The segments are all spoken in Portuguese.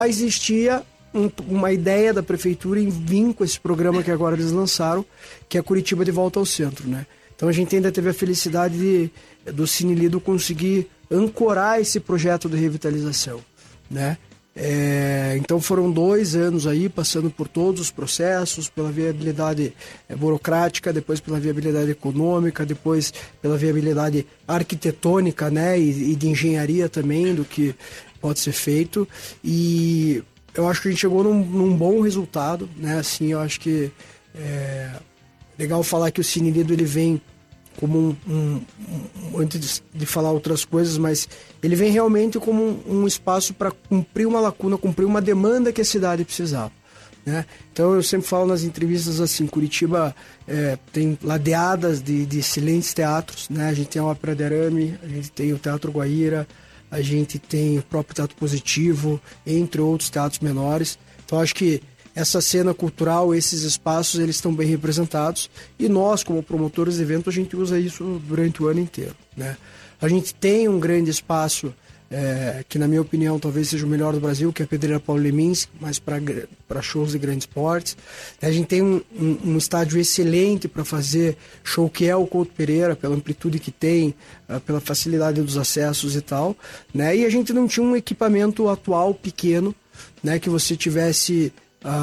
existia uma ideia da prefeitura em vir com esse programa que agora eles lançaram, que é Curitiba de Volta ao Centro, né? Então a gente ainda teve a felicidade do Cine Lido conseguir ancorar esse projeto de revitalização, né? Então foram 2 anos aí passando por todos os processos, pela viabilidade burocrática, depois pela viabilidade econômica, depois pela viabilidade arquitetônica, né? E de engenharia também, do que pode ser feito. E eu acho que a gente chegou num bom resultado, né? Assim, eu acho que é legal falar que o Cine Lido, ele vem como antes de falar outras coisas, mas ele vem realmente como um espaço para cumprir uma lacuna, cumprir uma demanda que a cidade precisava, né? Então eu sempre falo nas entrevistas assim, Curitiba tem ladeadas de excelentes teatros, né? A gente tem a Ópera de Arame, a gente tem o Teatro Guaíra, a gente tem o próprio Teatro Positivo, entre outros teatros menores. Então acho que essa cena cultural, esses espaços, eles estão bem representados, e nós, como promotores de eventos, a gente usa isso durante o ano inteiro, né? A gente tem um grande espaço, que na minha opinião talvez seja o melhor do Brasil, que é a Pedreira Paulo Leminski, mas para shows de grandes portes. A gente tem um estádio excelente para fazer show, que é o Couto Pereira, pela amplitude que tem, pela facilidade dos acessos e tal, né? E a gente não tinha um equipamento atual pequeno, né, que você tivesse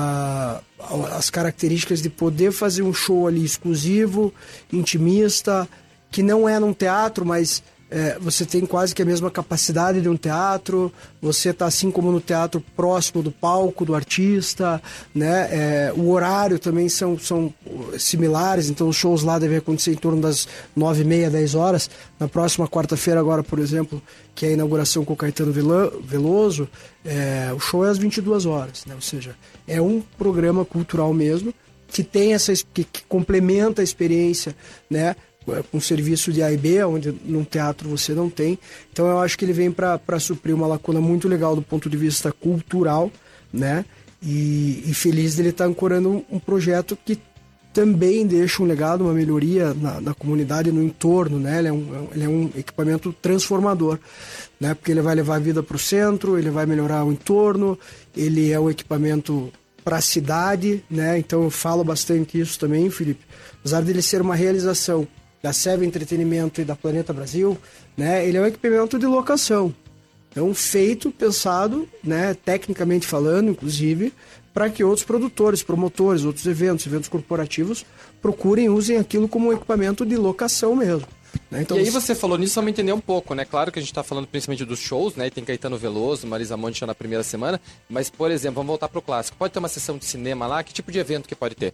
as características de poder fazer um show ali exclusivo, intimista, que não é num teatro, mas você tem quase que a mesma capacidade de um teatro, você está assim como no teatro próximo do palco, do artista, né? O horário também são similares, então os shows lá devem acontecer em torno das 9h30, 10 horas. Na próxima quarta-feira agora, por exemplo, que é a inauguração com o Caetano Veloso, o show é às 22 horas, né? Ou seja, é um programa cultural mesmo, que tem que complementa a experiência, né, com serviço de A e B, onde num teatro você não tem. Então eu acho que ele vem para suprir uma lacuna muito legal do ponto de vista cultural, né? E feliz dele estar ancorando um projeto que também deixa um legado, uma melhoria na comunidade, no entorno, né? Ele é um equipamento transformador, né? Porque ele vai levar a vida para o centro, ele vai melhorar o entorno, ele é um equipamento para a cidade, né? Então eu falo bastante isso também, Felipe. Apesar dele ser uma realização da Seva Entretenimento e da Planeta Brasil, né? Ele é um equipamento de locação. Então, feito, pensado, né, tecnicamente falando, inclusive, para que outros produtores, promotores, outros eventos corporativos, procurem, usem aquilo como um equipamento de locação mesmo, né? Então, e aí você falou nisso, vamos entender um pouco, né? Claro que a gente está falando principalmente dos shows, né? Tem Caetano Veloso, Marisa Monte já na primeira semana, mas, por exemplo, vamos voltar para o clássico. Pode ter uma sessão de cinema lá? Que tipo de evento que pode ter?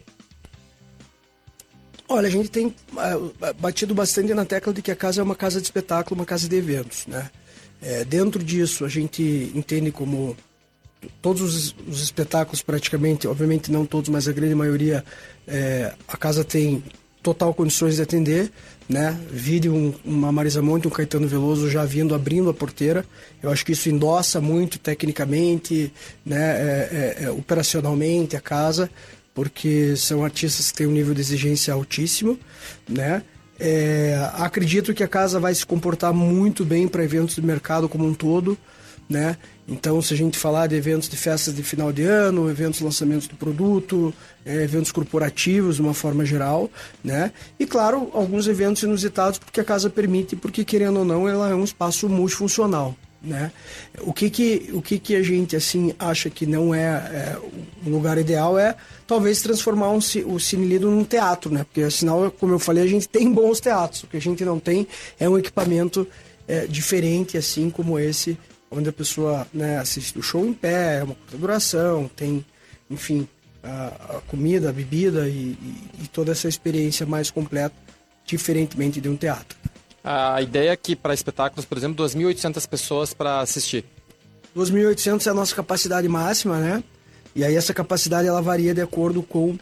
Olha, a gente tem batido bastante na tecla de que a casa é uma casa de espetáculo, uma casa de eventos, né? Dentro disso, a gente entende como todos os espetáculos praticamente, obviamente não todos, mas a grande maioria, a casa tem total condições de atender, né? Vide uma Marisa Monte, um Caetano Veloso já vindo, abrindo a porteira. Eu acho que isso endossa muito tecnicamente, né? Operacionalmente a casa, porque são artistas que têm um nível de exigência altíssimo, né? Acredito que a casa vai se comportar muito bem para eventos de mercado como um todo, né? Então, se a gente falar de eventos de festas de final de ano, eventos de lançamento do produto, eventos corporativos de uma forma geral, né? E, claro, alguns eventos inusitados porque a casa permite, porque, querendo ou não, ela é um espaço multifuncional, né? O que a gente assim acha que não é o lugar ideal é talvez transformar o Cine Lido num teatro, né? Porque afinal, como eu falei, a gente tem bons teatros. O que a gente não tem é um equipamento diferente, assim como esse, onde a pessoa, né, assiste o show em pé, é uma curta duração, tem, enfim, a comida, a bebida e toda essa experiência mais completa, diferentemente de um teatro. A ideia é que para espetáculos, por exemplo, 2.800 pessoas para assistir. 2.800 é a nossa capacidade máxima, né? E aí essa capacidade ela varia de acordo com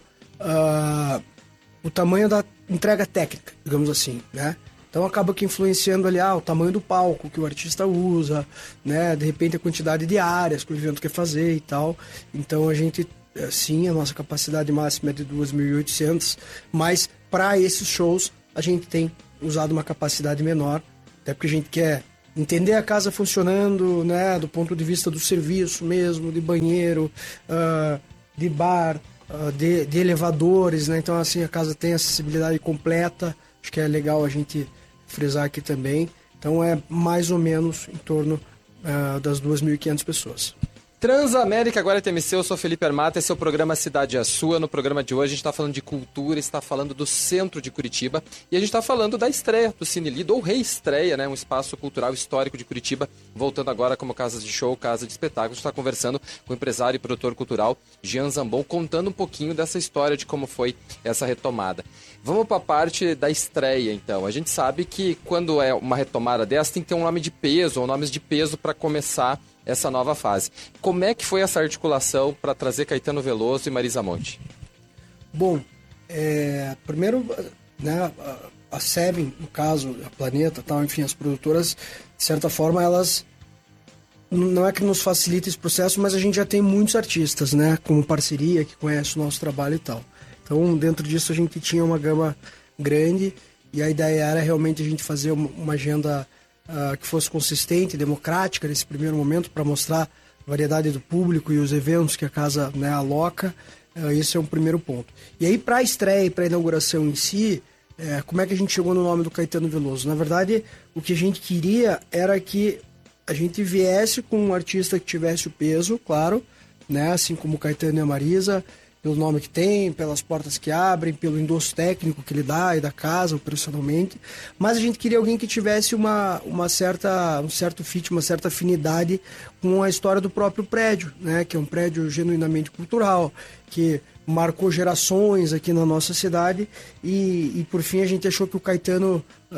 o tamanho da entrega técnica, digamos assim, né? Então acaba que influenciando ali o tamanho do palco que o artista usa, né? De repente a quantidade de áreas que o evento quer fazer e tal. Então a gente, sim, a nossa capacidade máxima é de 2.800, mas para esses shows a gente tem usado uma capacidade menor, até porque a gente quer entender a casa funcionando, né, do ponto de vista do serviço mesmo, de banheiro, de bar, de elevadores, né? Então, assim, a casa tem acessibilidade completa, acho que é legal a gente frisar aqui também. Então, é mais ou menos em torno das 2.500 pessoas. Transamérica, agora é TMC, eu sou Felipe Armata, esse é o programa Cidade é Sua. No programa de hoje a gente está falando de cultura, está falando do centro de Curitiba e a gente está falando da estreia do Cine Lido, ou reestreia, né, um espaço cultural histórico de Curitiba, voltando agora como casa de show, casa de espetáculo. A gente está conversando com o empresário e produtor cultural Jean Zambon, contando um pouquinho dessa história de como foi essa retomada. Vamos para a parte da estreia, então. A gente sabe que quando é uma retomada dessa, tem que ter um nome de peso, ou nomes de peso para começar essa nova fase. Como é que foi essa articulação para trazer Caetano Veloso e Marisa Monte? Bom, primeiro, né, a Seven, no caso, a Planeta, tal, enfim, as produtoras, de certa forma, elas não é que nos facilita esse processo, mas a gente já tem muitos artistas, né, como parceria, que conhece o nosso trabalho e tal. Então, dentro disso, a gente tinha uma gama grande e a ideia era realmente a gente fazer uma agenda que fosse consistente, democrática nesse primeiro momento, para mostrar a variedade do público e os eventos que a casa, né, aloca. Esse é um primeiro ponto. E aí, para a estreia e para a inauguração em si, como é que a gente chegou no nome do Caetano Veloso? Na verdade, o que a gente queria era que a gente viesse com um artista que tivesse o peso, claro, né, assim como o Caetano e a Marisa, pelo nome que tem, pelas portas que abrem, pelo endosso técnico que ele dá e da casa, operacionalmente. Mas a gente queria alguém que tivesse um certo fit, uma certa afinidade com a história do próprio prédio, né? Que é um prédio genuinamente cultural, que marcou gerações aqui na nossa cidade. E por fim, a gente achou que o Caetano,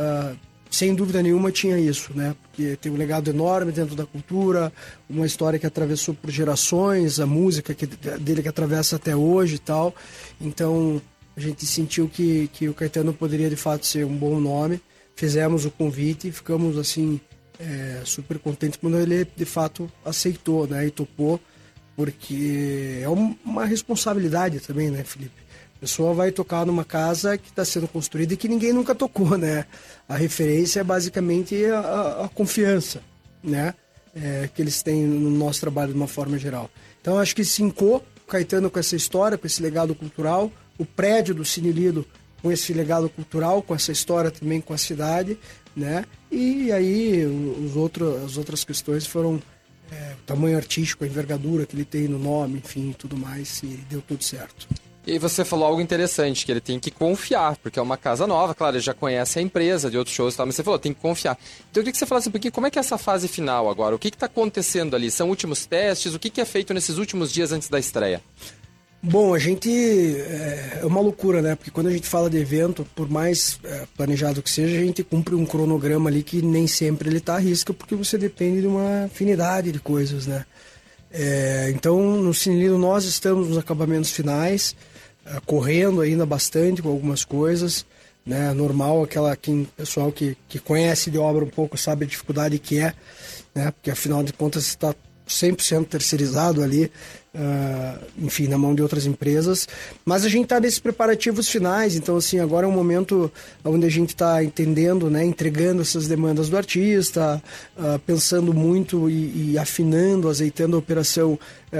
sem dúvida nenhuma, tinha isso, né? Porque tem um legado enorme dentro da cultura, uma história que atravessou por gerações, a música dele que atravessa até hoje e tal. Então, a gente sentiu que o Caetano poderia, de fato, ser um bom nome. Fizemos o convite e ficamos, assim, super contentes quando ele, de fato, aceitou, né? E topou, porque é uma responsabilidade também, né, Felipe? A pessoa vai tocar numa casa que está sendo construída e que ninguém nunca tocou, né? A referência é basicamente a confiança, né? Que eles têm no nosso trabalho de uma forma geral. Então, acho que sincou o Caetano com essa história, com esse legado cultural, o prédio do Cine Lido com esse legado cultural, com essa história também com a cidade, né? E aí as outras questões foram o tamanho artístico, a envergadura que ele tem no nome, enfim, tudo mais, e deu tudo certo. E aí você falou algo interessante, que ele tem que confiar, porque é uma casa nova, claro, ele já conhece a empresa de outros shows e tal, mas você falou, tem que confiar. Então eu queria que você falasse um pouquinho como é que é essa fase final agora, o que está acontecendo ali? São últimos testes, o que é feito nesses últimos dias antes da estreia? Bom, a gente... é uma loucura, né? Porque quando a gente fala de evento, por mais planejado que seja, a gente cumpre um cronograma ali que nem sempre ele tá à risca, porque você depende de uma afinidade de coisas, né? Então, no Cine Lido nós estamos nos acabamentos finais, correndo ainda bastante com algumas coisas, né? Normal, pessoal que conhece de obra um pouco sabe a dificuldade que é, né? Porque afinal de contas está 100% terceirizado ali, enfim, na mão de outras empresas, mas a gente está nesses preparativos finais, então assim, agora é um momento onde a gente está entendendo, né, entregando essas demandas do artista, pensando muito e afinando, azeitando a operação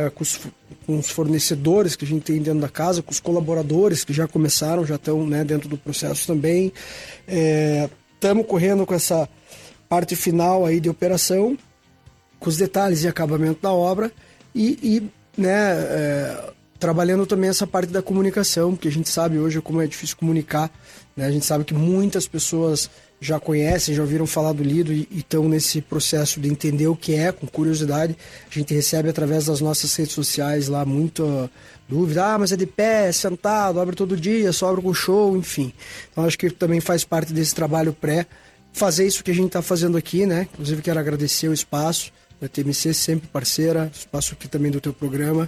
com os fornecedores que a gente tem dentro da casa, com os colaboradores que já começaram, já estão, né, dentro do processo também. Estamos correndo com essa parte final aí de operação, com os detalhes de acabamento da obra e trabalhando também essa parte da comunicação, porque a gente sabe hoje como é difícil comunicar, né? A gente sabe que muitas pessoas já conhecem, já ouviram falar do Lido e estão nesse processo de entender o que é, com curiosidade. A gente recebe através das nossas redes sociais lá muita dúvida, mas é de pé, é sentado, abre todo dia, só abre com show, enfim. Então acho que também faz parte desse trabalho fazer isso que a gente está fazendo aqui, né? Inclusive quero agradecer o espaço da TMC, sempre parceira, espaço aqui também do teu programa,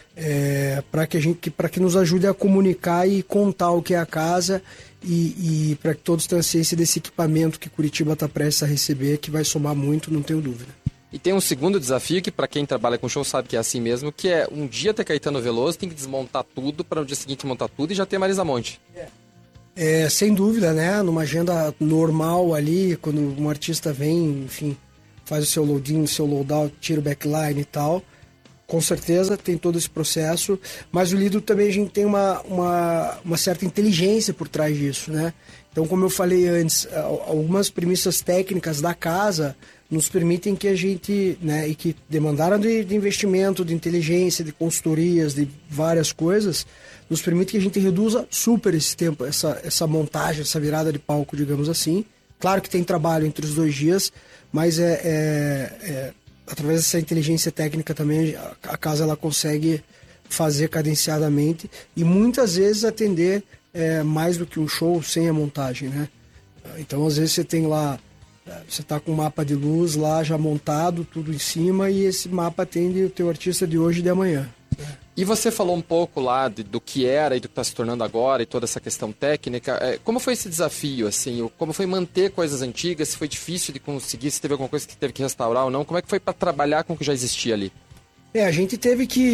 para que nos ajude a comunicar e contar o que é a casa e para que todos tenham ciência desse equipamento que Curitiba está prestes a receber, que vai somar muito, não tenho dúvida. E tem um segundo desafio que para quem trabalha com show sabe que é assim mesmo, que é um dia ter Caetano Veloso, tem que desmontar tudo para no dia seguinte montar tudo e já ter Marisa Monte. Sem dúvida, né? Numa agenda normal ali, quando um artista vem, enfim, faz o seu load-in, o seu loadout, tira o backline e tal. Com certeza tem todo esse processo, mas o Lido também a gente tem uma certa inteligência por trás disso, né? Então, como eu falei antes, algumas premissas técnicas da casa nos permitem que a gente, né, e que demandaram de investimento, de inteligência, de consultorias, de várias coisas, nos permite que a gente reduza super esse tempo, essa montagem, essa virada de palco, digamos assim. Claro que tem trabalho entre os 2 dias, mas através dessa inteligência técnica também, a casa ela consegue fazer cadenciadamente e muitas vezes atender mais do que um show sem a montagem, né? Então, às vezes você tem lá, você tá com um mapa de luz lá já montado, tudo em cima, e esse mapa atende o teu artista de hoje e de amanhã. E você falou um pouco lá do que era e do que está se tornando agora e toda essa questão técnica. Como foi esse desafio, assim? Como foi manter coisas antigas? Se foi difícil de conseguir? Se teve alguma coisa que teve que restaurar ou não? Como é que foi para trabalhar com o que já existia ali? A gente teve que...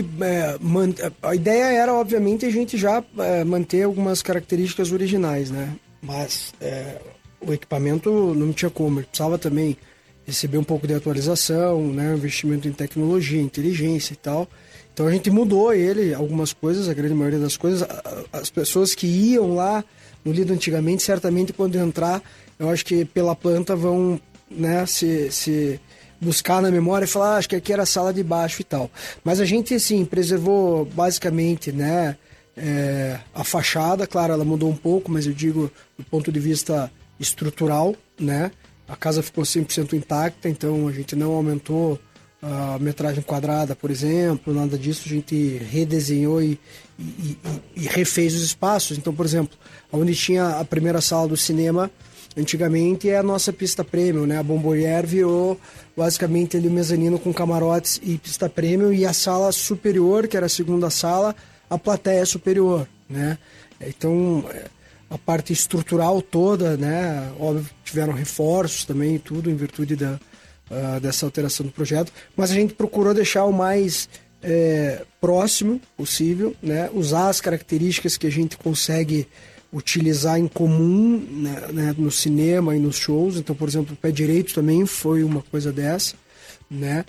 a ideia era, obviamente, a gente já manter algumas características originais, né? Mas o equipamento não tinha como. Ele precisava também receber um pouco de atualização, né? Investimento em tecnologia, inteligência e tal. Então a gente mudou algumas coisas, a grande maioria das coisas. As pessoas que iam lá no Lido antigamente, certamente quando entrar, eu acho que pela planta vão, né, se buscar na memória e falar, acho que aqui era a sala de baixo e tal. Mas a gente, assim, preservou basicamente, né, a fachada. Claro, ela mudou um pouco, mas eu digo do ponto de vista estrutural, né? A casa ficou 100% intacta, então a gente não aumentou a metragem quadrada, por exemplo, nada disso. A gente redesenhou e refez os espaços. Então, por exemplo, onde tinha a primeira sala do cinema, antigamente é a nossa pista premium, né? A Bomboniere virou basicamente ali o mezanino com camarotes e pista premium, e a sala superior, que era a segunda sala, a plateia superior, né? Então, a parte estrutural toda, né? Óbvio, tiveram reforços também, tudo em virtude dessa alteração do projeto, mas a gente procurou deixar o mais próximo possível, né? Usar as características que a gente consegue utilizar em comum, né, no cinema e nos shows. Então, por exemplo, o pé direito também foi uma coisa dessa, né?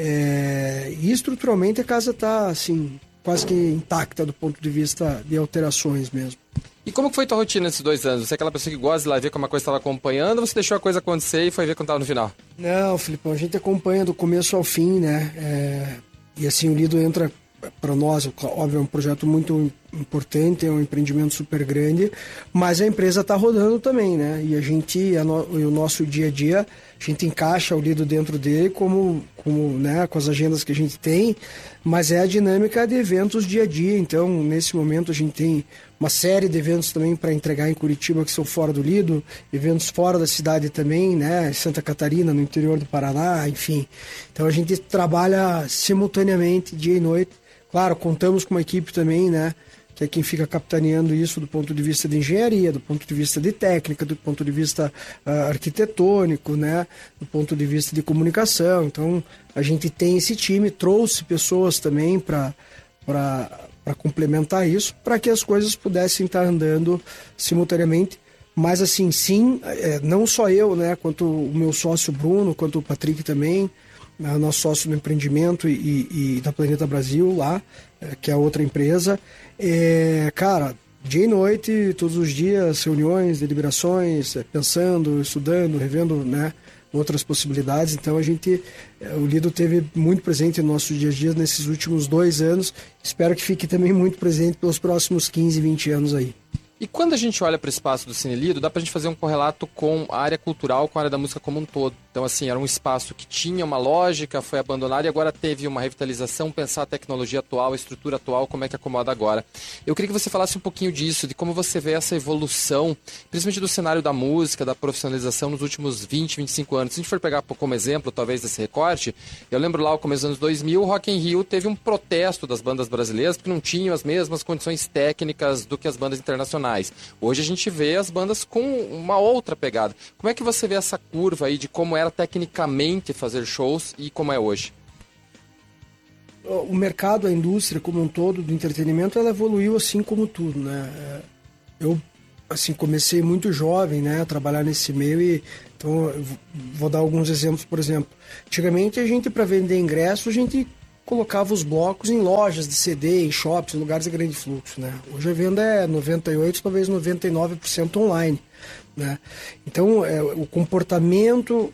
E estruturalmente a casa está assim, quase que intacta do ponto de vista de alterações mesmo. E como foi tua rotina nesses 2 anos? Você é aquela pessoa que gosta de ir lá ver como a coisa estava acompanhando, ou você deixou a coisa acontecer e foi ver quando estava no final? Não, Filipão, a gente acompanha do começo ao fim, né? E assim, o Lido entra para nós, óbvio, é um projeto muito importante, é um empreendimento super grande, mas a empresa está rodando também, né? E a gente, o nosso dia a dia, a gente encaixa o Lido dentro dele como, né, com as agendas que a gente tem, mas é a dinâmica de eventos dia a dia. Então, nesse momento, a gente tem uma série de eventos também para entregar em Curitiba que são fora do Lido, eventos fora da cidade também, né? Santa Catarina, no interior do Paraná, enfim. Então, a gente trabalha simultaneamente, dia e noite. Claro, contamos com uma equipe também, né, que é quem fica capitaneando isso do ponto de vista de engenharia, do ponto de vista de técnica, do ponto de vista arquitetônico, né, do ponto de vista de comunicação. Então, a gente tem esse time, trouxe pessoas também para complementar isso, para que as coisas pudessem estar andando simultaneamente. Mas, assim, sim, não só eu, né, quanto o meu sócio Bruno, quanto o Patrick também, nosso sócio no empreendimento e da Planeta Brasil lá, que é outra empresa. Cara, dia e noite, todos os dias, reuniões, deliberações, pensando, estudando, revendo, né, outras possibilidades. Então o Lido teve muito presente no nosso dia a dia nesses últimos 2 anos. Espero que fique também muito presente pelos próximos 15, 20 anos aí. E quando a gente olha para o espaço do Cine Lido, dá para a gente fazer um correlato com a área cultural, com a área da música como um todo. Então, assim, era um espaço que tinha uma lógica, foi abandonado e agora teve uma revitalização, pensar a tecnologia atual, a estrutura atual, como é que acomoda agora. Eu queria que você falasse um pouquinho disso, de como você vê essa evolução, principalmente do cenário da música, da profissionalização nos últimos 20, 25 anos. Se a gente for pegar como exemplo, talvez, desse recorte, eu lembro lá, no começo dos anos 2000, o Rock in Rio teve um protesto das bandas brasileiras, porque não tinham as mesmas condições técnicas do que as bandas internacionais. Hoje a gente vê as bandas com uma outra pegada. Como é que você vê essa curva aí de como era tecnicamente fazer shows e como é hoje? O mercado, a indústria como um todo do entretenimento, ela evoluiu assim como tudo, né? Eu assim, comecei muito jovem, né, a trabalhar nesse meio e então eu vou dar alguns exemplos, por exemplo. Antigamente a gente, para vender ingresso, a gente colocava os blocos em lojas de CD, em shops, em lugares de grande fluxo, né? Hoje a venda é 98%, talvez 99% online, né? Então, o comportamento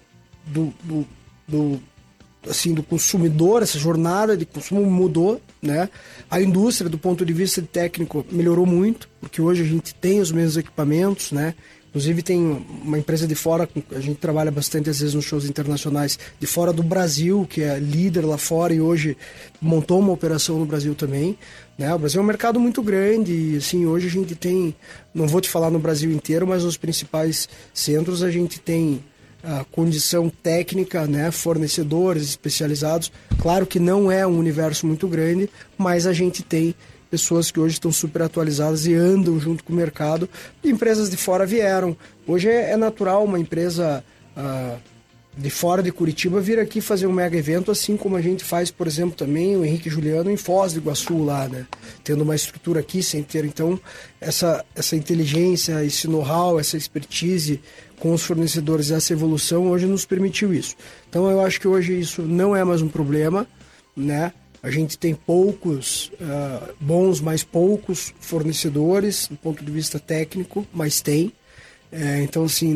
assim, do consumidor, essa jornada de consumo mudou, né? A indústria, do ponto de vista técnico, melhorou muito, porque hoje a gente tem os mesmos equipamentos, né? Inclusive tem uma empresa de fora, a gente trabalha bastante às vezes nos shows internacionais, de fora do Brasil, que é líder lá fora e hoje montou uma operação no Brasil também, né? O Brasil é um mercado muito grande e assim, hoje a gente tem, não vou te falar no Brasil inteiro, mas nos principais centros a gente tem a condição técnica, né? Fornecedores especializados. Claro que não é um universo muito grande, mas a gente tem pessoas que hoje estão super atualizadas e andam junto com o mercado. Empresas de fora vieram. Hoje é natural uma empresa de fora de Curitiba vir aqui fazer um mega evento, assim como a gente faz, por exemplo, também o Henrique e Juliano em Foz do Iguaçu lá, né? Tendo uma estrutura aqui sem ter. Então, essa inteligência, esse know-how, essa expertise com os fornecedores, essa evolução hoje nos permitiu isso. Então, eu acho que hoje isso não é mais um problema, né? A gente tem poucos bons, mas poucos fornecedores do ponto de vista técnico, mas tem. Então, assim,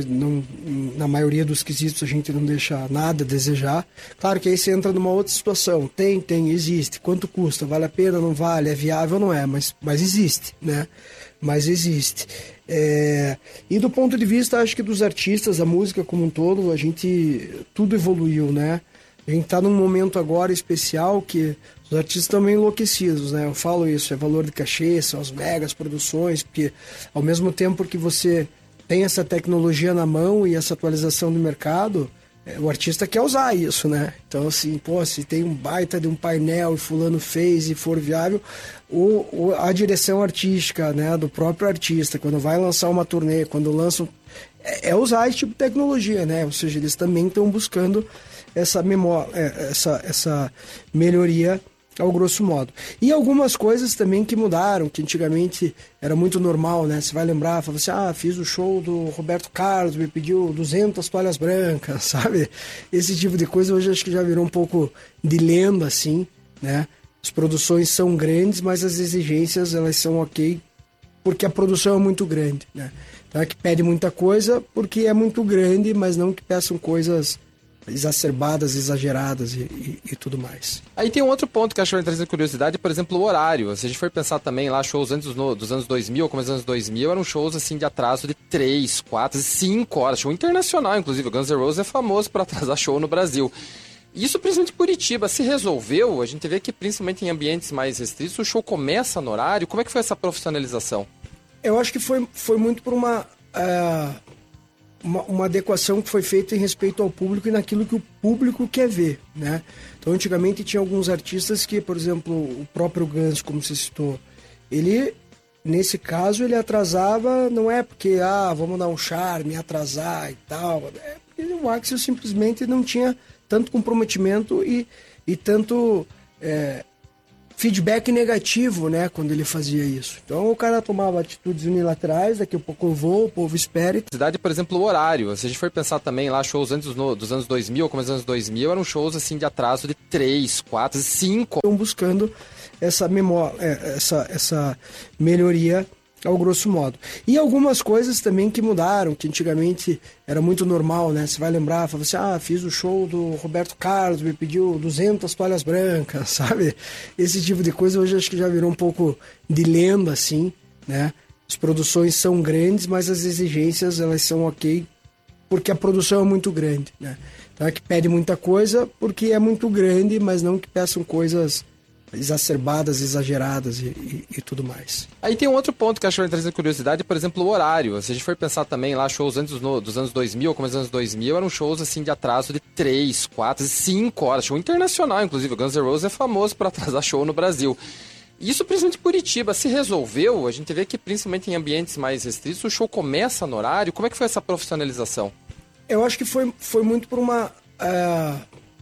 na maioria dos quesitos a gente não deixa nada a desejar. Claro que aí você entra numa outra situação. Tem, existe. Quanto custa? Vale a pena? Não vale? É viável? Não é? Mas existe, né? Mas existe. E do ponto de vista, acho que dos artistas, a música como um todo, tudo evoluiu, né? A gente está num momento agora especial que os artistas estão meio enlouquecidos, né? Eu falo isso, é valor de cachê, são as megas produções, porque ao mesmo tempo que você tem essa tecnologia na mão e essa atualização do mercado, o artista quer usar isso, né? Então, assim, se tem um baita de um painel e fulano fez e for viável, a direção artística, né, do próprio artista, quando vai lançar uma turnê, quando lançam, usar esse tipo de tecnologia, né? Ou seja, eles também estão buscando essa memória, essa melhoria ao grosso modo. E algumas coisas também que mudaram, que antigamente era muito normal, né? Você vai lembrar, fala assim, fiz o show do Roberto Carlos, me pediu 200 toalhas brancas, sabe? Esse tipo de coisa hoje acho que já virou um pouco de lenda, assim, né? As produções são grandes, mas as exigências, elas são ok, porque a produção é muito grande, né? Então é que pede muita coisa, porque é muito grande, mas não que peçam coisas exacerbadas, exageradas e tudo mais. Aí tem um outro ponto que acho interessante, curiosidade, por exemplo, o horário. Se a gente for pensar também lá, shows antes dos anos 2000, começo dos anos 2000, eram shows assim de atraso de 3, 4, 5 horas. Show internacional, inclusive. O Guns N' Roses é famoso por atrasar show no Brasil. Isso principalmente em Curitiba. Se resolveu, a gente vê que principalmente em ambientes mais restritos, o show começa no horário. Como é que foi essa profissionalização? Eu acho que foi muito por uma adequação que foi feita em respeito ao público e naquilo que o público quer ver, né? Então, antigamente tinha alguns artistas que, por exemplo, o próprio Guns, como você citou, ele, nesse caso, ele atrasava, não é porque, vamos dar um charme, atrasar e tal, é porque o Axl simplesmente não tinha tanto comprometimento e tanto feedback negativo, né, quando ele fazia isso. Então o cara tomava atitudes unilaterais, daqui a pouco eu vou, o povo espera. Cidade, por exemplo, o horário. Se a gente for pensar também lá, shows antes dos anos 2000, começo dos anos 2000, eram shows assim de atraso de 3, 4, 5. Estão buscando essa memória, essa melhoria ao grosso modo. E algumas coisas também que mudaram, que antigamente era muito normal, né? Você vai lembrar, fala assim, fiz o show do Roberto Carlos, me pediu 200 toalhas brancas, sabe? Esse tipo de coisa hoje acho que já virou um pouco de lenda, assim, né? As produções são grandes, mas as exigências, elas são ok, porque a produção é muito grande, né? Então é que pede muita coisa, porque é muito grande, mas não que peçam coisas exacerbadas, exageradas e tudo mais. Aí tem um outro ponto que eu acho interessante, curiosidade, por exemplo, o horário. Se a gente for pensar também lá, shows antes dos anos 2000, começo dos anos 2000, eram shows assim de atraso de 3, 4, 5 horas. Show internacional, inclusive. O Guns N' Roses é famoso por atrasar show no Brasil. Isso principalmente em Curitiba. Se resolveu, a gente vê que principalmente em ambientes mais restritos, o show começa no horário. Como é que foi essa profissionalização? Eu acho que foi muito por uma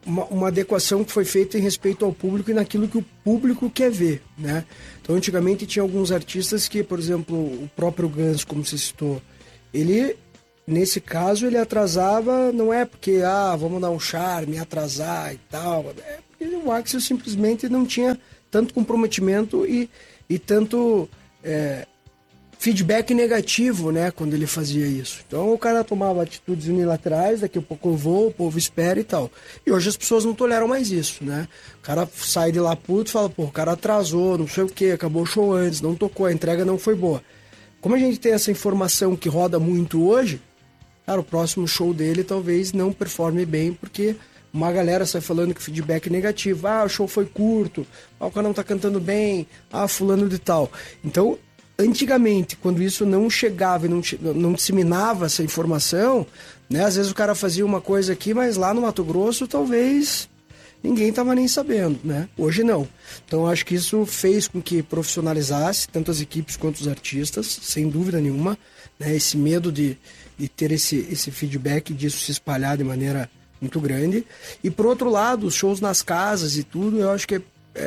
uma adequação que foi feita em respeito ao público e naquilo que o público quer ver, né? Então, antigamente tinha alguns artistas que, por exemplo, o próprio Guns, como você citou, ele, nesse caso, ele atrasava, não é porque, vamos dar um charme, atrasar e tal, é porque o Axel simplesmente não tinha tanto comprometimento e tanto feedback negativo, né, quando ele fazia isso. Então o cara tomava atitudes unilaterais, daqui a pouco eu vou, o povo espera e tal. E hoje as pessoas não toleram mais isso, né? O cara sai de lá puto e fala, pô, o cara atrasou, não sei o que, acabou o show antes, não tocou, a entrega não foi boa. Como a gente tem essa informação que roda muito hoje, cara, o próximo show dele talvez não performe bem, porque uma galera sai falando que feedback negativo, o show foi curto, o cara não tá cantando bem, fulano de tal. Então, antigamente, quando isso não chegava e não disseminava essa informação, né? Às vezes o cara fazia uma coisa aqui, mas lá no Mato Grosso talvez ninguém estava nem sabendo, né? Hoje não. Então acho que isso fez com que profissionalizasse tanto as equipes quanto os artistas, sem dúvida nenhuma, né? Esse medo de ter esse feedback, disso se espalhar de maneira muito grande. E por outro lado, os shows nas casas e tudo, eu acho que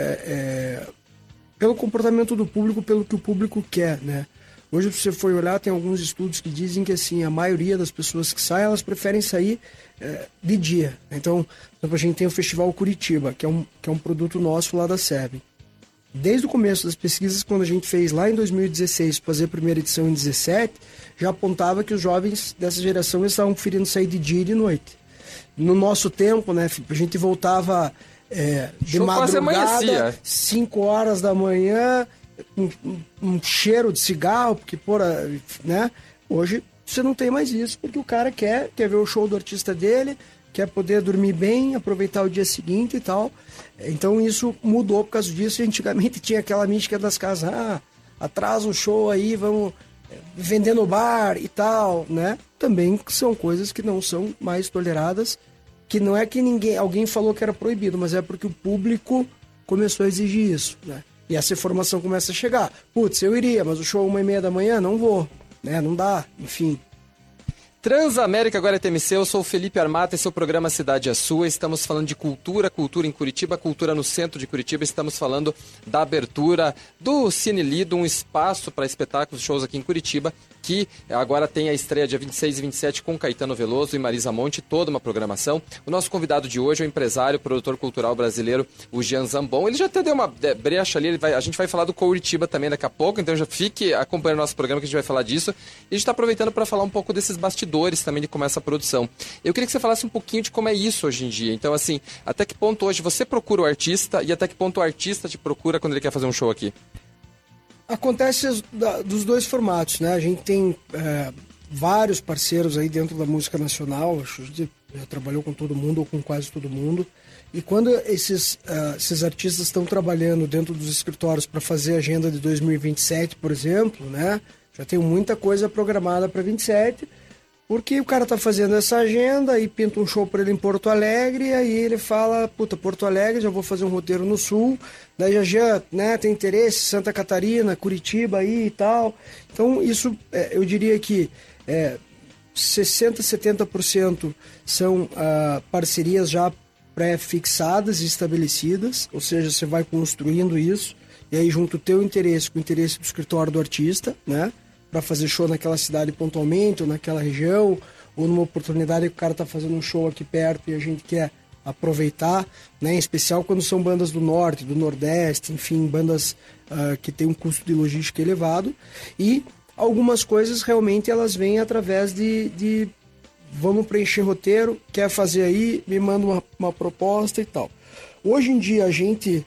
pelo comportamento do público, pelo que o público quer, né? Hoje, se você for olhar, tem alguns estudos que dizem que, assim, a maioria das pessoas que saem, elas preferem sair de dia. Então, a gente tem o Festival Curitiba, que é um produto nosso lá da SEB. Desde o começo das pesquisas, quando a gente fez lá em 2016, fazer a primeira edição em 2017, já apontava que os jovens dessa geração estavam preferindo sair de dia e de noite. No nosso tempo, né, a gente voltava de madrugada, 5 horas da manhã, um cheiro de cigarro, porque, né? Hoje você não tem mais isso, porque o cara quer ver o show do artista dele, quer poder dormir bem, aproveitar o dia seguinte e tal. Então isso mudou por causa disso. Antigamente tinha aquela mística das casas, atrasa o show aí, vamos vender no bar e tal, né? Também são coisas que não são mais toleradas, que não é que alguém falou que era proibido, mas é porque o público começou a exigir isso, né? E essa informação começa a chegar. Putz, eu iria, mas o show 1h30 da manhã, não vou, né? Não dá, enfim. Transamérica, agora é TMC, eu sou o Felipe Armata, esse é o programa Cidade é Sua, estamos falando de cultura em Curitiba, cultura no centro de Curitiba, estamos falando da abertura do Cine Lido, um espaço para espetáculos, shows aqui em Curitiba, que agora tem a estreia dia 26 e 27 com Caetano Veloso e Marisa Monte, toda uma programação. O nosso convidado de hoje é o empresário, produtor cultural brasileiro, o Jean Zambon. Ele já até deu uma brecha ali, a gente vai falar do Curitiba também daqui a pouco, então já fique acompanhando o nosso programa que a gente vai falar disso. E a gente está aproveitando para falar um pouco desses bastidores também de como é essa produção. Eu queria que você falasse um pouquinho de como é isso hoje em dia. Então, assim, até que ponto hoje você procura o artista e até que ponto o artista te procura quando ele quer fazer um show aqui? Acontece dos dois formatos, né? A gente tem vários parceiros aí dentro da música nacional, acho que já trabalhou com todo mundo ou com quase todo mundo. E quando esses artistas estão trabalhando dentro dos escritórios para fazer a agenda de 2027, por exemplo, né? Já tem muita coisa programada para 27, porque o cara tá fazendo essa agenda e pinta um show para ele em Porto Alegre, e aí ele fala, Porto Alegre, já vou fazer um roteiro no Sul, daí já né, tem interesse, Santa Catarina, Curitiba aí e tal. Então isso, eu diria que 60%, 70% são parcerias já pré-fixadas e estabelecidas, ou seja, você vai construindo isso, e aí junto o teu interesse com o interesse do escritório do artista, né? Para fazer show naquela cidade pontualmente, ou naquela região, ou numa oportunidade que o cara tá fazendo um show aqui perto e a gente quer aproveitar, né? Em especial quando são bandas do Norte, do Nordeste, enfim, bandas que tem um custo de logística elevado. E algumas coisas realmente elas vêm através de vamos preencher roteiro, quer fazer aí, me manda uma proposta e tal. Hoje em dia a gente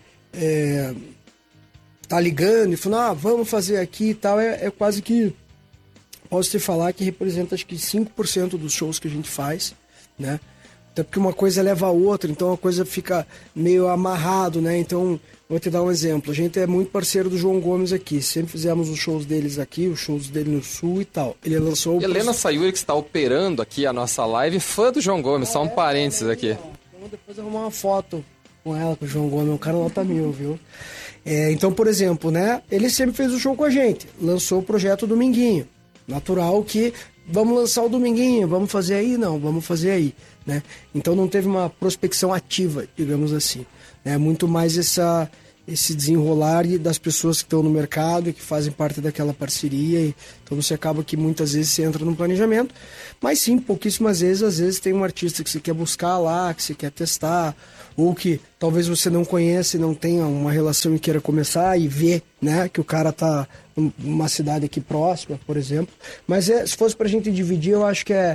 tá ligando e falando, vamos fazer aqui e tal, é quase que, posso te falar que representa acho que 5% dos shows que a gente faz, né? Até porque uma coisa leva a outra, então a coisa fica meio amarrado, né? Então, vou te dar um exemplo, a gente é muito parceiro do João Gomes aqui, sempre fizemos os shows deles aqui, os shows dele no Sul e tal. Ele lançou... Helena Sayuri, que está operando aqui a nossa live, fã do João Gomes, só um parênteses aqui. Vamos depois arrumar uma foto com ela, com o João Gomes, o cara nota 1000, viu? Então, por exemplo, né? Ele sempre fez o show com a gente, lançou o projeto Dominguinho. Natural que vamos lançar o Dominguinho, vamos fazer aí? Não, vamos fazer aí, né? Então não teve uma prospecção ativa, digamos assim, né? Muito mais esse desenrolar das pessoas que estão no mercado e que fazem parte daquela parceria. Então você acaba que muitas vezes você entra no planejamento, mas sim, pouquíssimas vezes, às vezes tem um artista que você quer buscar lá, que você quer testar, ou que talvez você não conheça e não tenha uma relação e queira começar e ver, né, que o cara tá numa cidade aqui próxima, por exemplo. Mas se fosse pra gente dividir, eu acho que é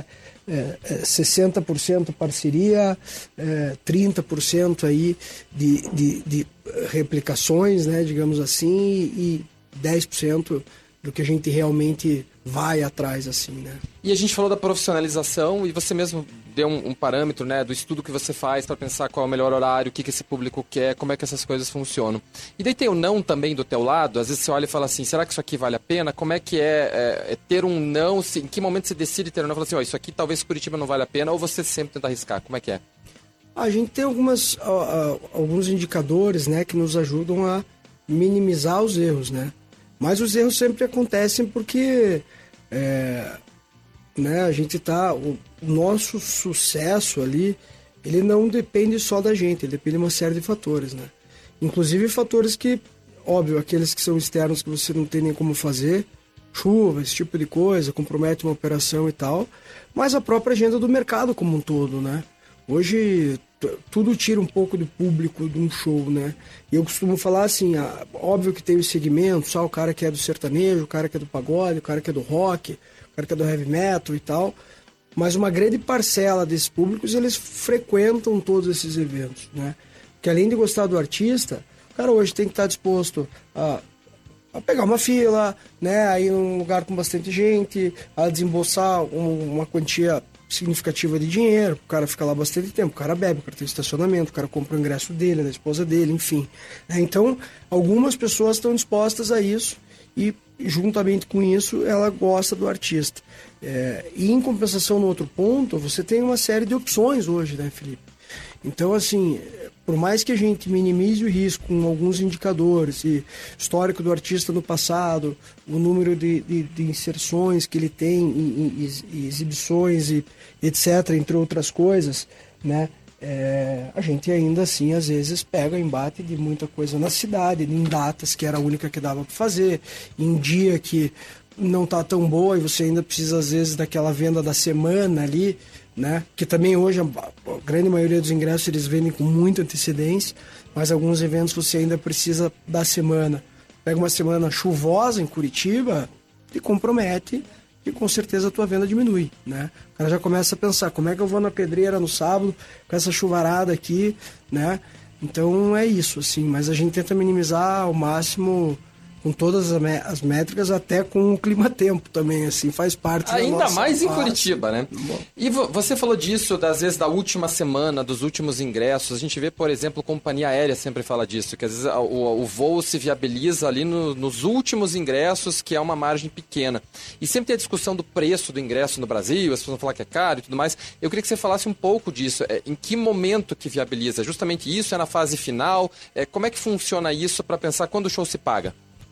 60% parceria, 30% aí de replicações, né, digamos assim, e 10% do que a gente realmente vai atrás, assim, né? E a gente falou da profissionalização e você mesmo deu um parâmetro, né, do estudo que você faz para pensar qual é o melhor horário, o que esse público quer, como é que essas coisas funcionam. E daí tem o não também do teu lado, às vezes você olha e fala assim, será que isso aqui vale a pena? Como é que é ter um não, em que momento você decide ter um não? Fala assim, ó, isso aqui talvez Curitiba não vale a pena, ou você sempre tenta arriscar, como é que é? A gente tem alguns indicadores, né, que nos ajudam a minimizar os erros, né? Mas os erros sempre acontecem porque né, a gente o nosso sucesso ali, ele não depende só da gente, ele depende de uma série de fatores, né? Inclusive fatores que, óbvio, aqueles que são externos que você não tem nem como fazer, chuva, esse tipo de coisa, compromete uma operação e tal, mas a própria agenda do mercado como um todo, né? Hoje tudo tira um pouco do público de um show, né? E eu costumo falar assim, óbvio que tem os segmentos, o cara que é do sertanejo, o cara que é do pagode, o cara que é do rock, o cara que é do heavy metal e tal, mas uma grande parcela desses públicos, eles frequentam todos esses eventos, né? Porque além de gostar do artista, o cara hoje tem que estar disposto a pegar uma fila, né? A ir num lugar com bastante gente, a desembolsar uma quantia significativa de dinheiro, o cara fica lá bastante tempo, o cara bebe, o cara tem estacionamento, o cara compra o ingresso dele, da esposa dele, enfim. Então, algumas pessoas estão dispostas a isso e, juntamente com isso, ela gosta do artista. E, em compensação, no outro ponto, você tem uma série de opções hoje, né, Felipe? Então, assim, por mais que a gente minimize o risco com alguns indicadores, e histórico do artista no passado, o número de inserções que ele tem em exibições e etc., entre outras coisas, né? A gente ainda assim, às vezes, pega embate de muita coisa na cidade, em datas que era a única que dava para fazer, em dia que não tá tão boa e você ainda precisa, às vezes, daquela venda da semana ali, né? Que também hoje a grande maioria dos ingressos eles vendem com muita antecedência, mas alguns eventos você ainda precisa da semana. Pega uma semana chuvosa em Curitiba, te compromete e com certeza a tua venda diminui, né? O cara já começa a pensar, como é que eu vou na pedreira no sábado com essa chuvarada aqui, né? Então é isso, assim, mas a gente tenta minimizar ao máximo com todas as métricas, até com o clima-tempo também, assim, faz parte ainda da nossa mais em fase. Curitiba, né? Bom. E você falou disso, às vezes, da última semana, dos últimos ingressos. A gente vê, por exemplo, companhia aérea sempre fala disso, que às vezes o voo se viabiliza ali nos últimos ingressos, que é uma margem pequena. E sempre tem a discussão do preço do ingresso no Brasil, as pessoas vão falar que é caro e tudo mais. Eu queria que você falasse um pouco disso. Em que momento que viabiliza? Justamente isso? É na fase final? Como é que funciona isso para pensar quando o show se paga?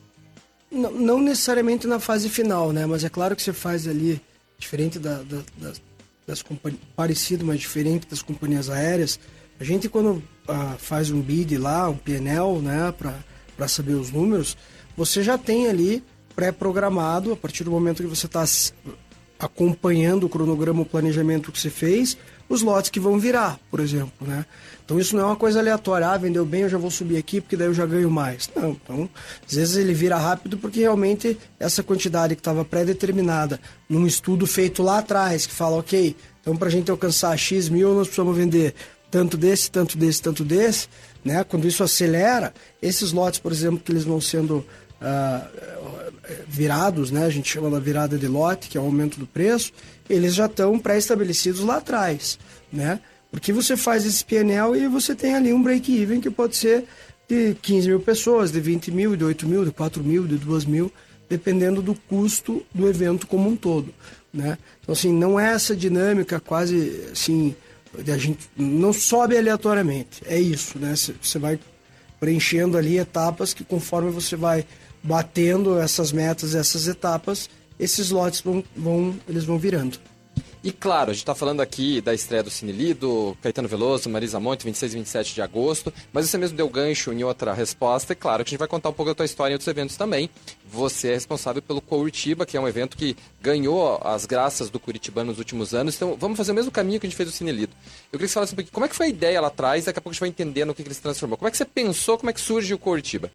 Não necessariamente na fase final, né? Mas é claro que você faz ali, diferente das companhias, parecido, mas diferente das companhias aéreas. A gente, quando faz um bid lá, um PNL, né, para saber os números, você já tem ali pré-programado, a partir do momento que você está acompanhando o cronograma, o planejamento que você fez, os lotes que vão virar, por exemplo, né? Então isso não é uma coisa aleatória, vendeu bem, eu já vou subir aqui porque daí eu já ganho mais. Não, então às vezes ele vira rápido porque realmente essa quantidade que estava pré-determinada num estudo feito lá atrás, que fala, ok, então para a gente alcançar X mil nós precisamos vender tanto desse, tanto desse, tanto desse, né? Quando isso acelera, esses lotes, por exemplo, que eles vão sendo virados, né? A gente chama da virada de lote, que é o aumento do preço, eles já estão pré-estabelecidos lá atrás, né? Porque você faz esse PNL e você tem ali um break-even que pode ser de 15 mil pessoas, de 20 mil, de 8 mil, de 4 mil, de 2 mil, dependendo do custo do evento como um todo, né? Então, assim, não é essa dinâmica quase, assim, a gente não sobe aleatoriamente, é isso, né? Você vai preenchendo ali etapas que conforme você vai batendo essas metas, essas etapas, esses lotes eles vão virando. E claro, a gente está falando aqui da estreia do Cine Lido, Caetano Veloso, Marisa Monte, 26 e 27 de agosto, mas você mesmo deu gancho em outra resposta, e claro que a gente vai contar um pouco da tua história em outros eventos também. Você é responsável pelo Curitiba, que é um evento que ganhou as graças do Curitibano nos últimos anos, então vamos fazer o mesmo caminho que a gente fez do Cine Lido. Eu queria que você falasse um pouquinho, como é que foi a ideia lá atrás, daqui a pouco a gente vai entender no que ele se transformou. Como é que você pensou, como é que surge o Curitiba?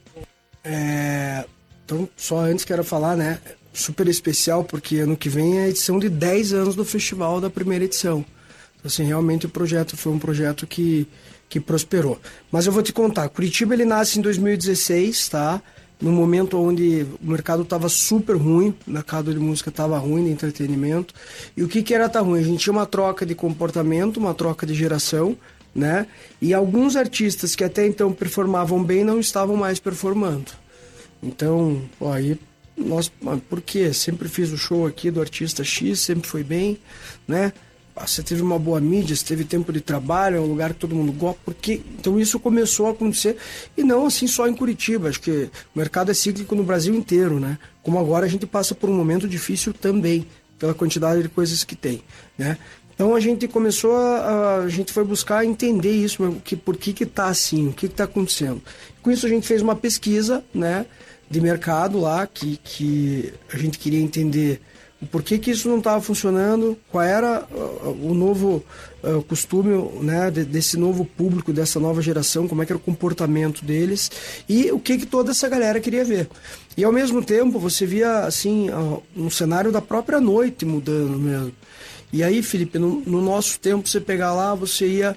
Então, só antes quero falar, né, super especial, porque ano que vem é a edição de 10 anos do festival da primeira edição. Então, assim, realmente o projeto foi um projeto que prosperou. Mas eu vou te contar, Curitiba ele nasce em 2016, tá? No momento onde o mercado estava super ruim, o mercado de música estava ruim, de entretenimento. E o que era tá ruim? A gente tinha uma troca de comportamento, uma troca de geração, né? E alguns artistas que até então performavam bem não estavam mais performando. Então, aí... por quê? Sempre fiz o show aqui do artista X, sempre foi bem, né? Você teve uma boa mídia, você teve tempo de trabalho, é um lugar que todo mundo gosta, porque então isso começou a acontecer, e não assim só em Curitiba, acho que o mercado é cíclico no Brasil inteiro, né? Como agora a gente passa por um momento difícil também, pela quantidade de coisas que tem, né? Então a gente começou a gente foi buscar entender isso, por que tá assim, o que tá acontecendo. Com isso a gente fez uma pesquisa, né? De mercado lá, que a gente queria entender o porquê que isso não estava funcionando, qual era o novo costume, né, desse novo público, dessa nova geração, como é que era o comportamento deles e o que toda essa galera queria ver. E ao mesmo tempo você via assim um cenário da própria noite mudando mesmo. E aí, Felipe, no nosso tempo, você pegar lá, você ia...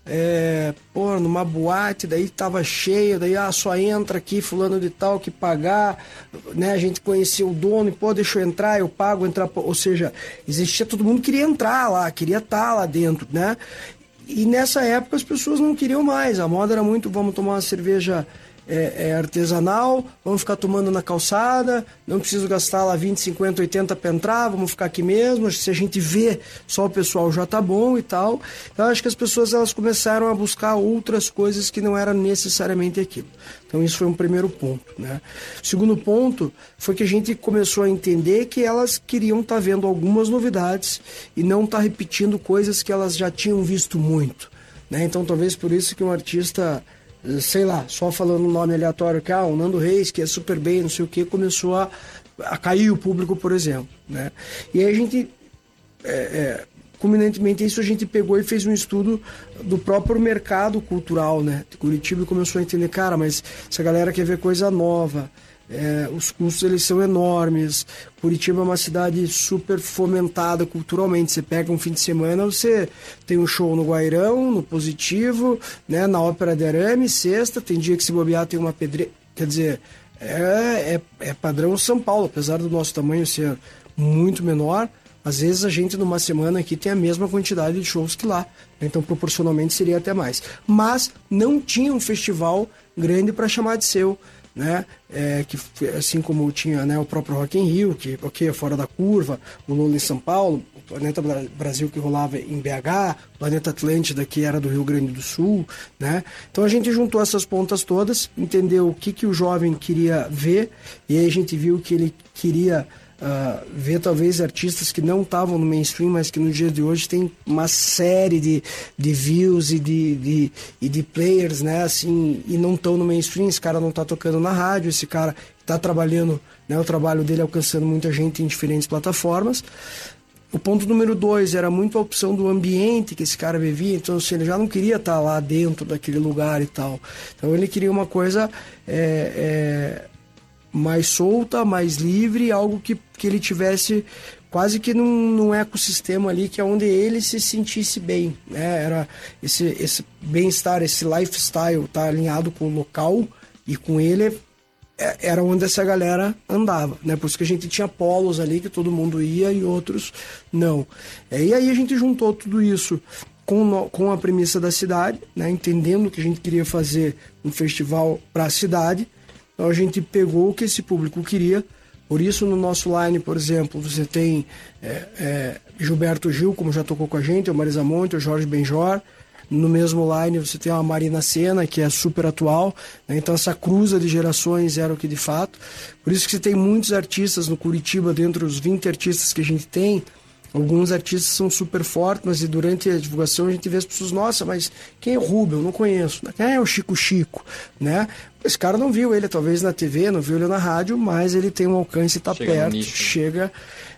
numa boate, daí tava cheio, daí só entra aqui fulano de tal que pagar, né? A gente conhecia o dono e deixa eu entrar, eu pago entrar, ou seja, existia, todo mundo queria entrar lá, queria estar lá dentro, né? E nessa época as pessoas não queriam mais, a moda era muito, vamos tomar uma cerveja artesanal, vamos ficar tomando na calçada, não preciso gastar lá 20, 50, 80 para entrar, vamos ficar aqui mesmo, se a gente vê só o pessoal já tá bom e tal. Então acho que as pessoas elas começaram a buscar outras coisas que não eram necessariamente aquilo. Então isso foi um primeiro ponto, né? O segundo ponto foi que a gente começou a entender que elas queriam estar vendo algumas novidades e não estar repetindo coisas que elas já tinham visto muito, né? Então talvez por isso que um artista, sei lá, só falando um nome aleatório, que o Nando Reis, que é super bem, não sei o que, começou a cair o público, por exemplo, né? E aí a gente, culminantemente isso, a gente pegou e fez um estudo do próprio mercado cultural, né, de Curitiba, e começou a entender, cara, mas essa galera quer ver coisa nova, os custos eles são enormes. Curitiba é uma cidade super fomentada culturalmente. Você pega um fim de semana, você tem um show no Guairão, no Positivo, né, na Ópera de Arame, sexta, tem dia que se bobear tem uma pedreira. Quer dizer, é padrão São Paulo, apesar do nosso tamanho ser muito menor. Às vezes a gente numa semana aqui tem a mesma quantidade de shows que lá, então proporcionalmente seria até mais. Mas não tinha um festival grande para chamar de seu, né? Que assim como tinha, né, o próprio Rock in Rio, que é fora da curva, o Lola em São Paulo, o Planeta Brasil que rolava em BH, o Planeta Atlântida que era do Rio Grande do Sul, né? Então a gente juntou essas pontas todas, entendeu o que o jovem queria ver, e aí a gente viu que ele queria ver talvez artistas que não estavam no mainstream, mas que no dia de hoje tem uma série de views e de players, né, assim, e não estão no mainstream. Esse cara não está tocando na rádio, esse cara está trabalhando, né, o trabalho dele alcançando muita gente em diferentes plataformas. O ponto número 2 era muito a opção do ambiente que esse cara vivia, então assim, ele já não queria estar lá dentro daquele lugar e tal, então ele queria uma coisa mais solta, mais livre, algo que ele tivesse quase que num ecossistema ali, que é onde ele se sentisse bem, né? Era esse bem-estar, esse lifestyle tá alinhado com o local, e com ele era onde essa galera andava, né? Por isso que a gente tinha polos ali que todo mundo ia e outros não. E aí a gente juntou tudo isso com a premissa da cidade, né? Entendendo que a gente queria fazer um festival para a cidade. Então a gente pegou o que esse público queria. Por isso no nosso line, por exemplo, você tem Gilberto Gil, como já tocou com a gente, o Marisa Monte, o Jorge Benjor, no mesmo line você tem a Marina Sena, que é super atual, né? Então essa cruza de gerações era o que de fato. Por isso que você tem muitos artistas no Curitiba, dentre os 20 artistas que a gente tem, alguns artistas são super fortes, mas durante a divulgação a gente vê as pessoas, nossa, mas quem é o Rubem? Eu não conheço. Quem é o Chico Chico? Né? Esse cara não viu ele, talvez na TV, não viu ele na rádio, mas ele tem um alcance, está perto, chega.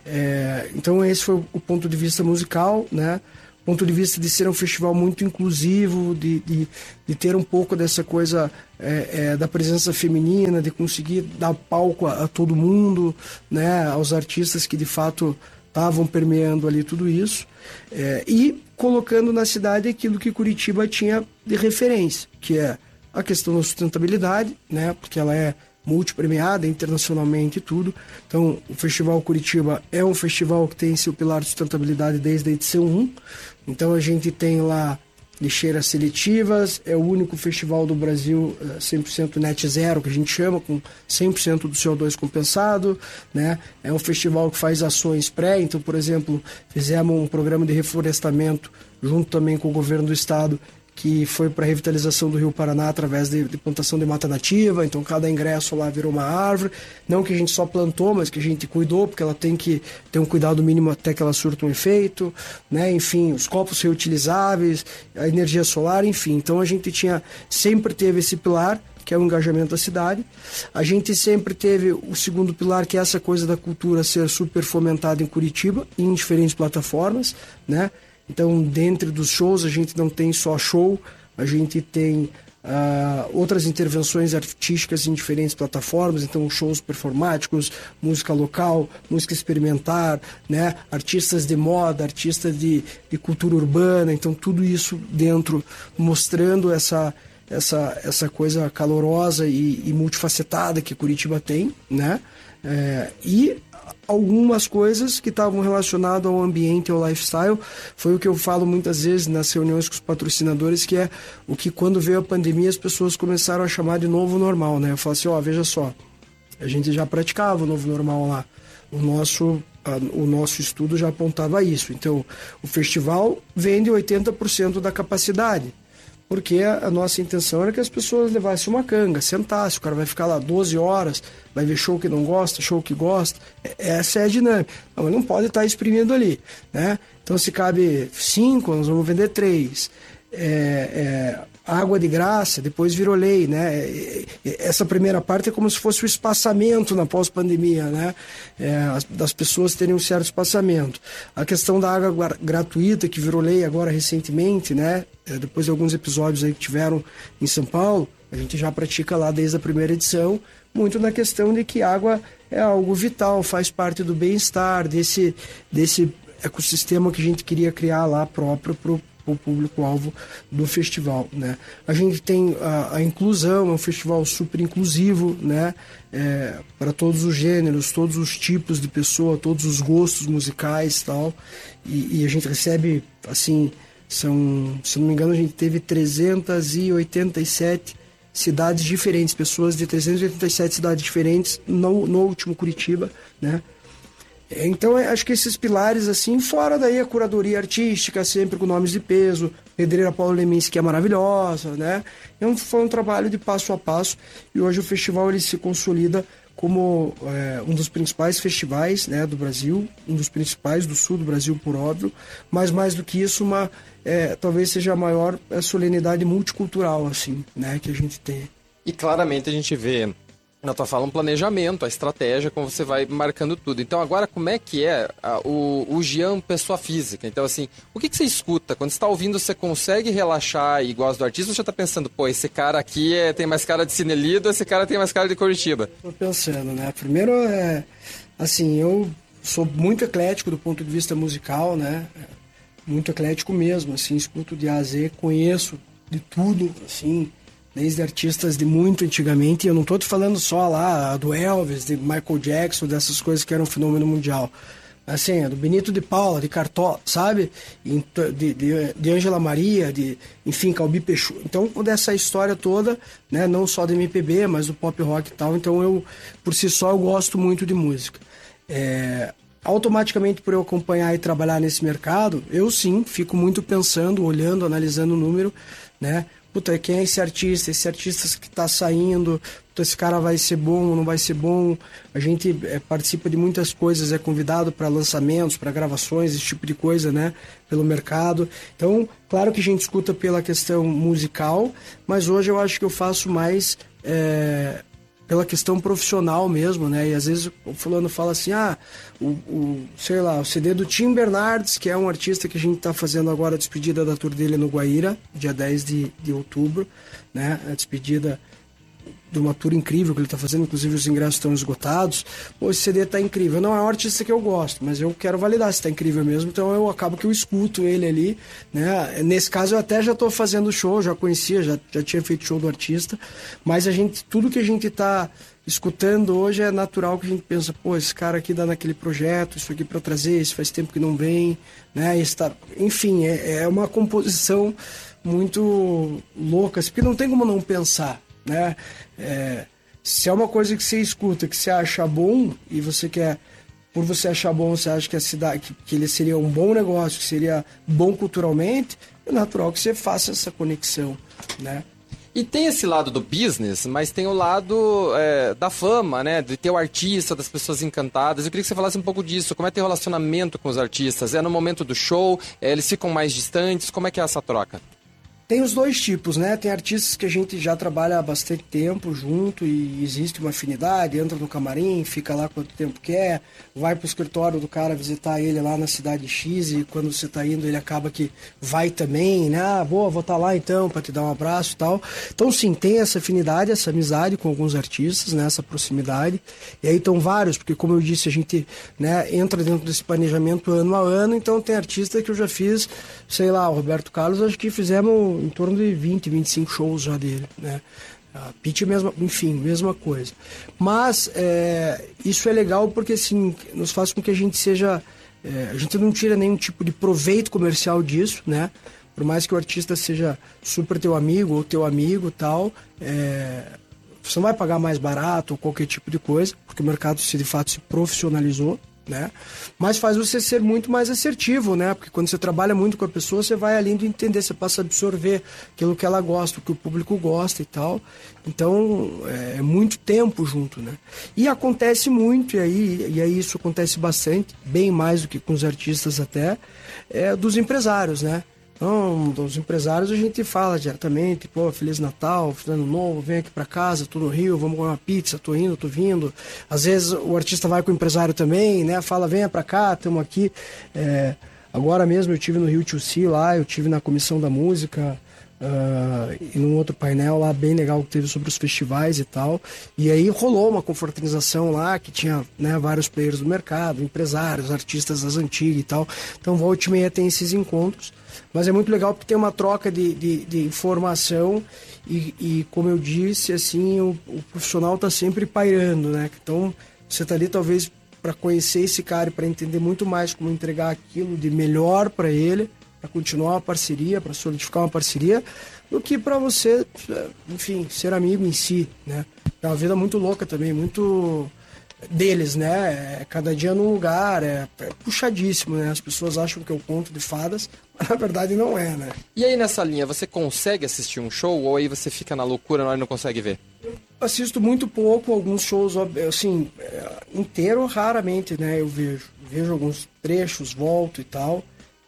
Então esse foi o ponto de vista musical, né? Ponto de vista de ser um festival muito inclusivo, de ter um pouco dessa coisa da presença feminina, de conseguir dar palco a todo mundo, né? Aos artistas que de fato estavam permeando ali tudo isso, e colocando na cidade aquilo que Curitiba tinha de referência, que é a questão da sustentabilidade, né? Porque ela é multipremiada internacionalmente e tudo. Então, o Festival Curitiba é um festival que tem seu pilar de sustentabilidade desde a edição 1. Então, a gente tem lá lixeiras seletivas, é o único festival do Brasil 100% net zero, que a gente chama, com 100% do CO2 compensado, né? É um festival que faz ações pré, então, por exemplo, fizemos um programa de reflorestamento junto também com o governo do estado, que foi para a revitalização do Rio Paraná através de plantação de mata nativa. Então cada ingresso lá virou uma árvore, não que a gente só plantou, mas que a gente cuidou, porque ela tem que ter um cuidado mínimo até que ela surta um efeito, né? Enfim, os copos reutilizáveis, a energia solar, enfim. Então a gente sempre teve esse pilar, que é o engajamento da cidade. A gente sempre teve o segundo pilar, que é essa coisa da cultura ser super fomentada em Curitiba, em diferentes plataformas, né? Então, dentro dos shows, a gente não tem só show, a gente tem outras intervenções artísticas em diferentes plataformas, então shows performáticos, música local, música experimental, né? Artistas de moda, artistas de cultura urbana, então tudo isso dentro, mostrando essa coisa calorosa e multifacetada que Curitiba tem, né? E algumas coisas que estavam relacionadas ao ambiente, ao lifestyle, foi o que eu falo muitas vezes nas reuniões com os patrocinadores, que é o que quando veio a pandemia as pessoas começaram a chamar de novo normal, né? Eu falo assim, veja só, a gente já praticava o novo normal lá, o nosso estudo já apontava isso, então o festival vende 80% da capacidade, porque a nossa intenção era que as pessoas levassem uma canga, sentassem, o cara vai ficar lá 12 horas, vai ver show que não gosta, show que gosta, essa é a dinâmica. Não, mas não pode estar exprimindo ali, né? Então se cabe 5, nós vamos vender 3. Água de graça, depois virou lei, né? Essa primeira parte é como se fosse o espaçamento na pós-pandemia, né? Das pessoas terem um certo espaçamento. A questão da água gratuita, que virou lei agora recentemente, né? Depois de alguns episódios aí que tiveram em São Paulo, a gente já pratica lá desde a primeira edição, muito na questão de que água é algo vital, faz parte do bem-estar, desse ecossistema que a gente queria criar lá próprio para o público-alvo do festival, né? A gente tem a inclusão, é um festival super inclusivo, né? Para todos os gêneros, todos os tipos de pessoa, todos os gostos musicais e tal, e a gente recebe, assim, se não me engano, a gente teve 387 cidades diferentes, pessoas de 387 cidades diferentes no último Curitiba, né? Então, acho que esses pilares, assim, fora daí a curadoria artística, sempre com nomes de peso, Pedreira Paulo Leminski, que é maravilhosa, né? Então, foi um trabalho de passo a passo, e hoje o festival ele se consolida como um dos principais festivais, né, do Brasil, um dos principais do sul do Brasil, por óbvio, mas mais do que isso, talvez seja a maior solenidade multicultural, assim, né, que a gente tem. E claramente a gente vê na tua fala um planejamento, a estratégia, como você vai marcando tudo. Então agora, como é que é o Jean pessoa física? Então assim, o que você escuta? Quando você está ouvindo, você consegue relaxar e gosta do artista, ou você está pensando, pô, esse cara aqui tem mais cara de Cinelido, esse cara tem mais cara de Curitiba? Estou pensando, né? Primeiro, assim, eu sou muito eclético do ponto de vista musical, né? Muito eclético mesmo, assim, escuto de A a Z, conheço de tudo, assim, desde artistas de muito antigamente, e eu não estou te falando só lá do Elvis, de Michael Jackson, dessas coisas que eram um fenômeno mundial. Assim, do Benito de Paula, de Cartola, sabe? De Ângela Maria, enfim, Calbi Peixoto. Então, dessa história toda, né, não só do MPB, mas do pop rock e tal. Então, por si só, eu gosto muito de música. automaticamente por eu acompanhar e trabalhar nesse mercado, eu sim fico muito pensando, olhando, analisando o número, né? Puta, quem é esse artista? Esse artista que tá saindo, puta, esse cara vai ser bom ou não vai ser bom? A gente participa de muitas coisas, é convidado para lançamentos, para gravações, esse tipo de coisa, né? Pelo mercado. Então, claro que a gente escuta pela questão musical, mas hoje eu acho que eu faço mais pela questão profissional mesmo, né? E às vezes o fulano fala assim, sei lá, o CD do Tim Bernardes, que é um artista que a gente está fazendo agora a despedida da tour dele no Guaíra, dia 10 de outubro, né? A despedida de uma tour incrível que ele está fazendo, inclusive os ingressos estão esgotados. Pô, esse CD tá incrível. Não é um artista que eu gosto, mas eu quero validar se tá incrível mesmo, então eu acabo que eu escuto ele ali, né? Nesse caso eu até já tô fazendo show, já conhecia, já tinha feito show do artista, mas tudo que a gente tá escutando hoje é natural que a gente pensa, pô, esse cara aqui dá naquele projeto, isso aqui para trazer, isso faz tempo que não vem, né? Enfim, é uma composição muito louca, porque não tem como não pensar, né? Se é uma coisa que você escuta, que você acha bom e você quer, por você achar bom, você acha que a cidade, que ele seria um bom negócio, que seria bom culturalmente, é natural que você faça essa conexão, né? E tem esse lado do business, mas tem o lado da fama, né? De ter o artista, das pessoas encantadas. Eu queria que você falasse um pouco disso. Como é ter relacionamento com os artistas? É no momento do show? Eles ficam mais distantes? Como é que é essa troca? Tem os dois tipos, né? Tem artistas que a gente já trabalha há bastante tempo junto e existe uma afinidade, entra no camarim, fica lá quanto tempo quer, vai pro escritório do cara visitar ele lá na cidade X e quando você tá indo ele acaba que vai também, né? Vou estar lá então para te dar um abraço e tal. Então sim, tem essa afinidade, essa amizade com alguns artistas, né? Essa proximidade. E aí estão vários, porque como eu disse, a gente, né, entra dentro desse planejamento ano a ano, então tem artista que eu já fiz, sei lá, o Roberto Carlos, acho que fizemos em torno de 20, 25 shows já dele, né? A Pitty, mesma coisa. Mas isso é legal porque, assim, nos faz com que a gente seja... a gente não tira nenhum tipo de proveito comercial disso, né? Por mais que o artista seja super teu amigo ou teu amigo e tal, você não vai pagar mais barato ou qualquer tipo de coisa, porque o mercado, de fato, se profissionalizou, né? Mas faz você ser muito mais assertivo, né? Porque quando você trabalha muito com a pessoa, você vai além do entender, você passa a absorver aquilo que ela gosta, o que o público gosta e tal. Então, é muito tempo junto, né? E acontece muito, e aí isso acontece bastante, bem mais do que com os artistas até, dos empresários, né? Então, dos empresários a gente fala diretamente, pô, Feliz Natal, Feliz Ano Novo, vem aqui pra casa, tô no Rio, vamos comer uma pizza, tô indo, tô vindo. Às vezes o artista vai com o empresário também, né, fala, venha pra cá, estamos aqui. Agora mesmo eu tive no Rio 2C lá, eu tive na Comissão da Música, e num outro painel lá bem legal que teve sobre os festivais e tal, e aí rolou uma confraternização lá que tinha, né, vários players do mercado, empresários, artistas das antigas e tal, então volta e meia tem esses encontros, mas é muito legal porque tem uma troca de informação e como eu disse, assim, o profissional está sempre pairando, né, então você está ali talvez para conhecer esse cara e para entender muito mais como entregar aquilo de melhor para ele, para continuar uma parceria, para solidificar uma parceria, do que para você, enfim, ser amigo em si, né? É uma vida muito louca também, muito deles, né? Cada dia num lugar, é puxadíssimo, né? As pessoas acham que é o conto de fadas, mas na verdade não é, né? E aí nessa linha, você consegue assistir um show ou aí você fica na loucura na hora e não consegue ver? Eu assisto muito pouco, alguns shows, assim, inteiro raramente, né? Eu vejo alguns trechos, volto e tal.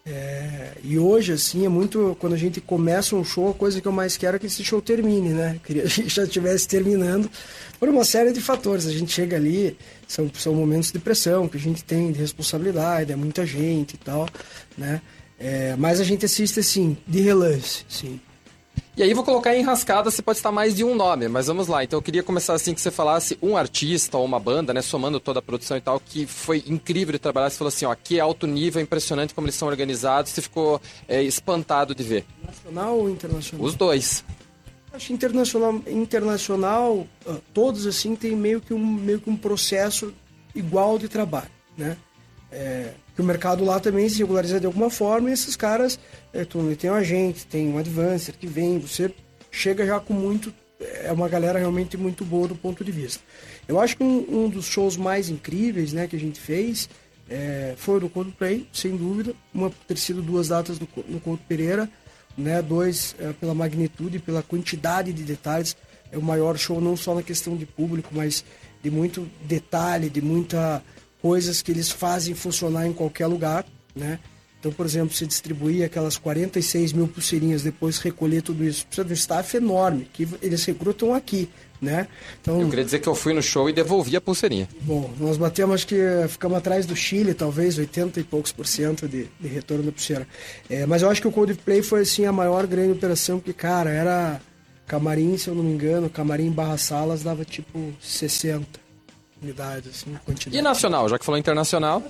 E hoje, assim, é muito... Quando a gente começa um show, a coisa que eu mais quero é que esse show termine, né? Eu queria que já estivesse terminando por uma série de fatores. A gente chega ali, são momentos de pressão que a gente tem, de responsabilidade, é muita gente e tal, né? Mas a gente assiste, assim, de relance, sim. E aí vou colocar em rascada, você pode estar mais de um nome, mas vamos lá. Então eu queria começar assim, que você falasse um artista ou uma banda, né, somando toda a produção e tal, que foi incrível de trabalhar. Você falou assim, ó, aqui é alto nível, impressionante como eles são organizados, você ficou espantado de ver. Nacional ou internacional? Os dois. Acho internacional, todos assim tem meio que um processo igual de trabalho, né? Que o mercado lá também se regulariza de alguma forma e esses caras, tem um agente, tem um advancer que vem, você chega já com muito, é uma galera realmente muito boa do ponto de vista. Eu acho que um dos shows mais incríveis, né, que a gente fez, foi no Coldplay, sem dúvida, uma ter sido 2 datas no Couto Pereira, né? 2 pela magnitude, pela quantidade de detalhes, é o maior show não só na questão de público, mas de muito detalhe, de muita coisas que eles fazem funcionar em qualquer lugar, né? Então, por exemplo, se distribuir aquelas 46 mil pulseirinhas, depois recolher tudo isso, precisa de um staff enorme, que eles recrutam aqui, né? Então, eu queria dizer que eu fui no show e devolvi a pulseirinha. Bom, nós batemos, acho que ficamos atrás do Chile, talvez 80 e poucos % de retorno da pulseira. Mas eu acho que o Coldplay foi, assim, a maior grande operação, porque, cara, era camarim, se eu não me engano, camarim barra salas dava tipo 60 unidades, assim, quantidade. E nacional, já que falou internacional?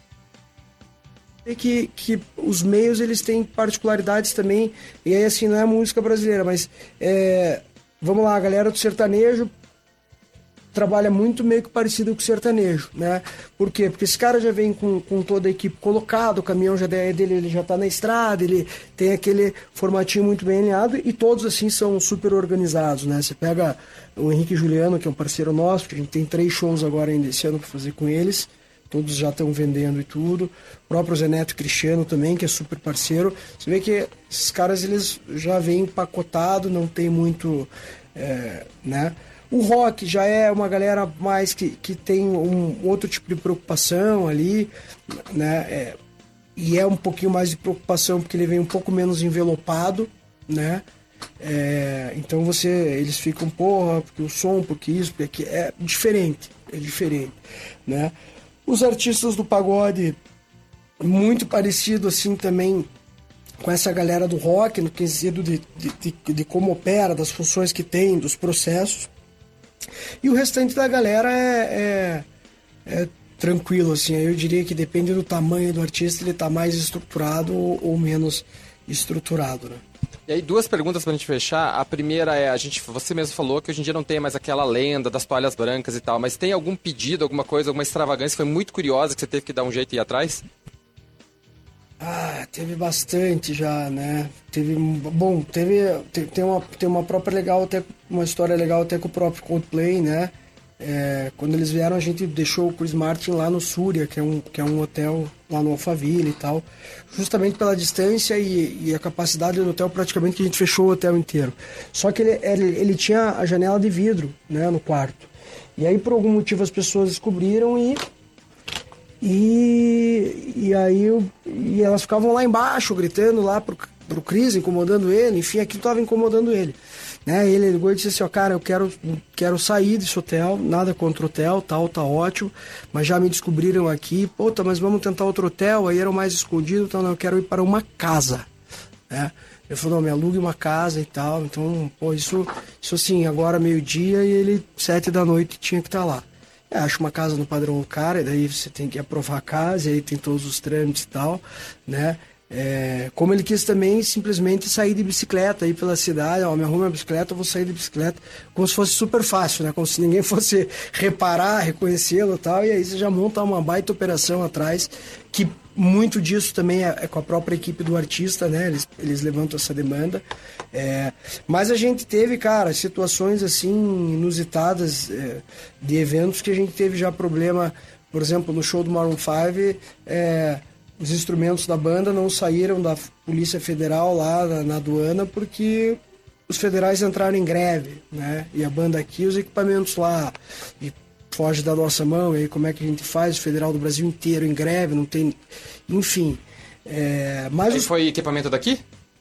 É que os meios, eles têm particularidades também, e aí, assim, não é música brasileira, mas vamos lá, a galera do sertanejo trabalha muito meio que parecido com o sertanejo, né? Por quê? Porque esse cara já vem com toda a equipe colocada, o caminhão já dele, ele já tá na estrada, ele tem aquele formatinho muito bem alinhado, e todos, assim, são super organizados, né? Você pega o Henrique Juliano, que é um parceiro nosso, que a gente tem 3 shows agora ainda esse ano para fazer com eles, todos já estão vendendo e tudo. O próprio Zé Neto Cristiano também, que é super parceiro. Você vê que esses caras, eles já vêm empacotado, não tem muito, né? O rock já é uma galera mais que tem um outro tipo de preocupação ali, né? E é um pouquinho mais de preocupação porque ele vem um pouco menos envelopado, né? Então eles ficam, porra, porque o som, porque isso, porque é diferente, né? Os artistas do pagode, muito parecido assim também com essa galera do rock, no quesito de como opera, das funções que tem, dos processos. E o restante da galera é tranquilo, assim. Eu diria que depende do tamanho do artista, ele está mais estruturado ou menos estruturado, né? E aí, 2 perguntas pra gente fechar. A primeira é, você mesmo falou que hoje em dia não tem mais aquela lenda das toalhas brancas e tal, mas tem algum pedido, alguma coisa, alguma extravagância que foi muito curiosa, que você teve que dar um jeito e ir atrás? Teve bastante já, né? Tem uma própria legal, até uma história legal até com o próprio Coldplay, né? Quando eles vieram, a gente deixou o Chris Martin lá no Súria, que é um hotel lá no Alphaville e tal, justamente pela distância e a capacidade do hotel, praticamente que a gente fechou o hotel inteiro. Só que ele tinha a janela de vidro, né, no quarto. E aí, por algum motivo, as pessoas descobriram e elas ficavam lá embaixo, gritando lá pro Chris, incomodando ele, enfim, aquilo estava incomodando ele. Né? Ele ligou e disse assim, cara, eu quero sair desse hotel, nada contra o hotel, tal, tá ótimo, mas já me descobriram aqui, mas vamos tentar outro hotel, aí era o mais escondido, então eu quero ir para uma casa, né? Ele falou, não, me alugue uma casa e tal, então, isso assim, agora meio-dia e ele 7 da noite tinha que estar lá. Acho uma casa no padrão do cara, e daí você tem que aprovar a casa, e aí tem todos os trâmites e tal, né? Como ele quis também simplesmente sair de bicicleta, ir pela cidade, me arruma a bicicleta, eu vou sair de bicicleta, como se fosse super fácil, né? Como se ninguém fosse reparar, reconhecê-lo e tal, e aí você já monta uma baita operação atrás, que muito disso também é com a própria equipe do artista, né? Eles levantam essa demanda. Mas a gente teve, cara, situações assim inusitadas de eventos que a gente teve já problema, por exemplo, no show do Maroon 5, os instrumentos da banda não saíram da Polícia Federal lá na aduana porque os federais entraram em greve, né? E a banda aqui, os equipamentos lá, e foge da nossa mão, e aí como é que a gente faz? O federal do Brasil inteiro em greve, não tem... Enfim. Mas foi equipamento daqui?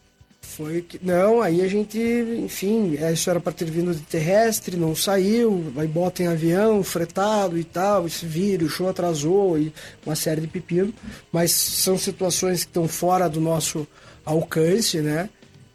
Não, aí a gente, enfim, isso era para ter vindo de terrestre, não saiu, aí bota em avião, fretado e tal, esse vira, o show atrasou e uma série de pepino, mas são situações que estão fora do nosso alcance, né?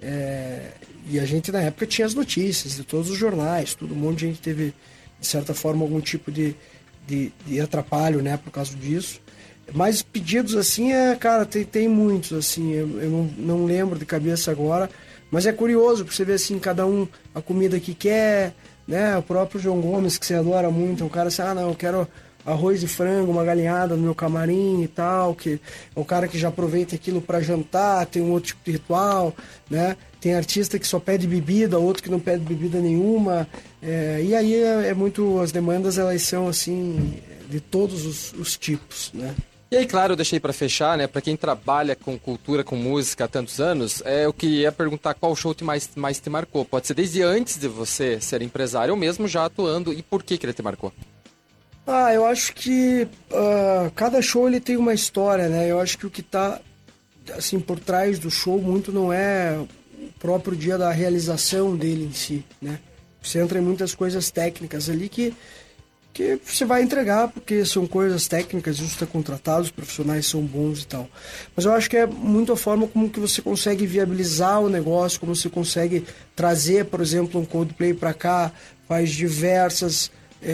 E a gente na época tinha as notícias de todos os jornais, todo mundo, a gente teve, de certa forma, algum tipo de atrapalho, né, por causa disso. Mas pedidos assim, cara, tem muitos, assim, eu não lembro de cabeça agora, mas é curioso, porque você vê assim, cada um a comida que quer, né? O próprio João Gomes, que você adora muito, é um cara assim, não, eu quero arroz e frango, uma galinhada no meu camarim e tal, que é um cara que já aproveita aquilo para jantar, tem um outro tipo de ritual, né? Tem artista que só pede bebida, outro que não pede bebida nenhuma, e aí as demandas, elas são assim, de todos os tipos, né? E aí, claro, eu deixei para fechar, né? Para quem trabalha com cultura, com música há tantos anos, eu queria perguntar qual show mais te marcou. Pode ser desde antes de você ser empresário ou mesmo já atuando, e por que ele te marcou? Eu acho que cada show ele tem uma história, né? Eu acho que o que tá assim por trás do show muito não é o próprio dia da realização dele em si, né? Você entra em muitas coisas técnicas ali que você vai entregar, porque são coisas técnicas, isso está contratado, os profissionais são bons e tal. Mas eu acho que é muito a forma como que você consegue viabilizar o negócio, como você consegue trazer, por exemplo, um Coldplay para cá, faz diversas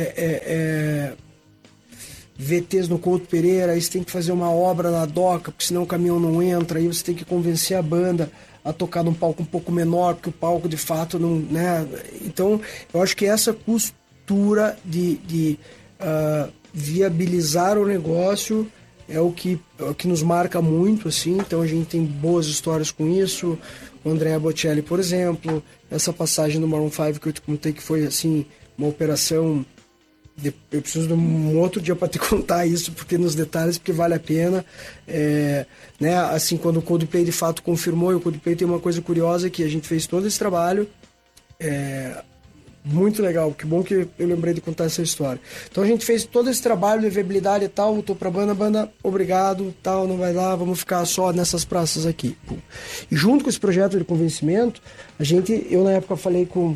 VTs no Couto Pereira, aí você tem que fazer uma obra na doca, porque senão o caminhão não entra, aí você tem que convencer a banda a tocar num palco um pouco menor, porque o palco de fato não, né? Então, eu acho que essa cultura de viabilizar o negócio é o que nos marca muito, assim. Então a gente tem boas histórias com isso. O Andrea Bocelli, por exemplo, essa passagem do Maroon 5 que eu te contei que foi assim uma operação. Eu preciso de um outro dia para te contar isso, porque nos detalhes, porque vale a pena. Né? Assim, quando o Coldplay de fato confirmou, e o Coldplay tem uma coisa curiosa, que a gente fez todo esse trabalho. Muito legal, que bom que eu lembrei de contar essa história. Então a gente fez todo esse trabalho de viabilidade e tal, voltou pra banda, obrigado, tal, não vai lá, vamos ficar só nessas praças aqui. E junto com esse projeto de convencimento, eu na época falei com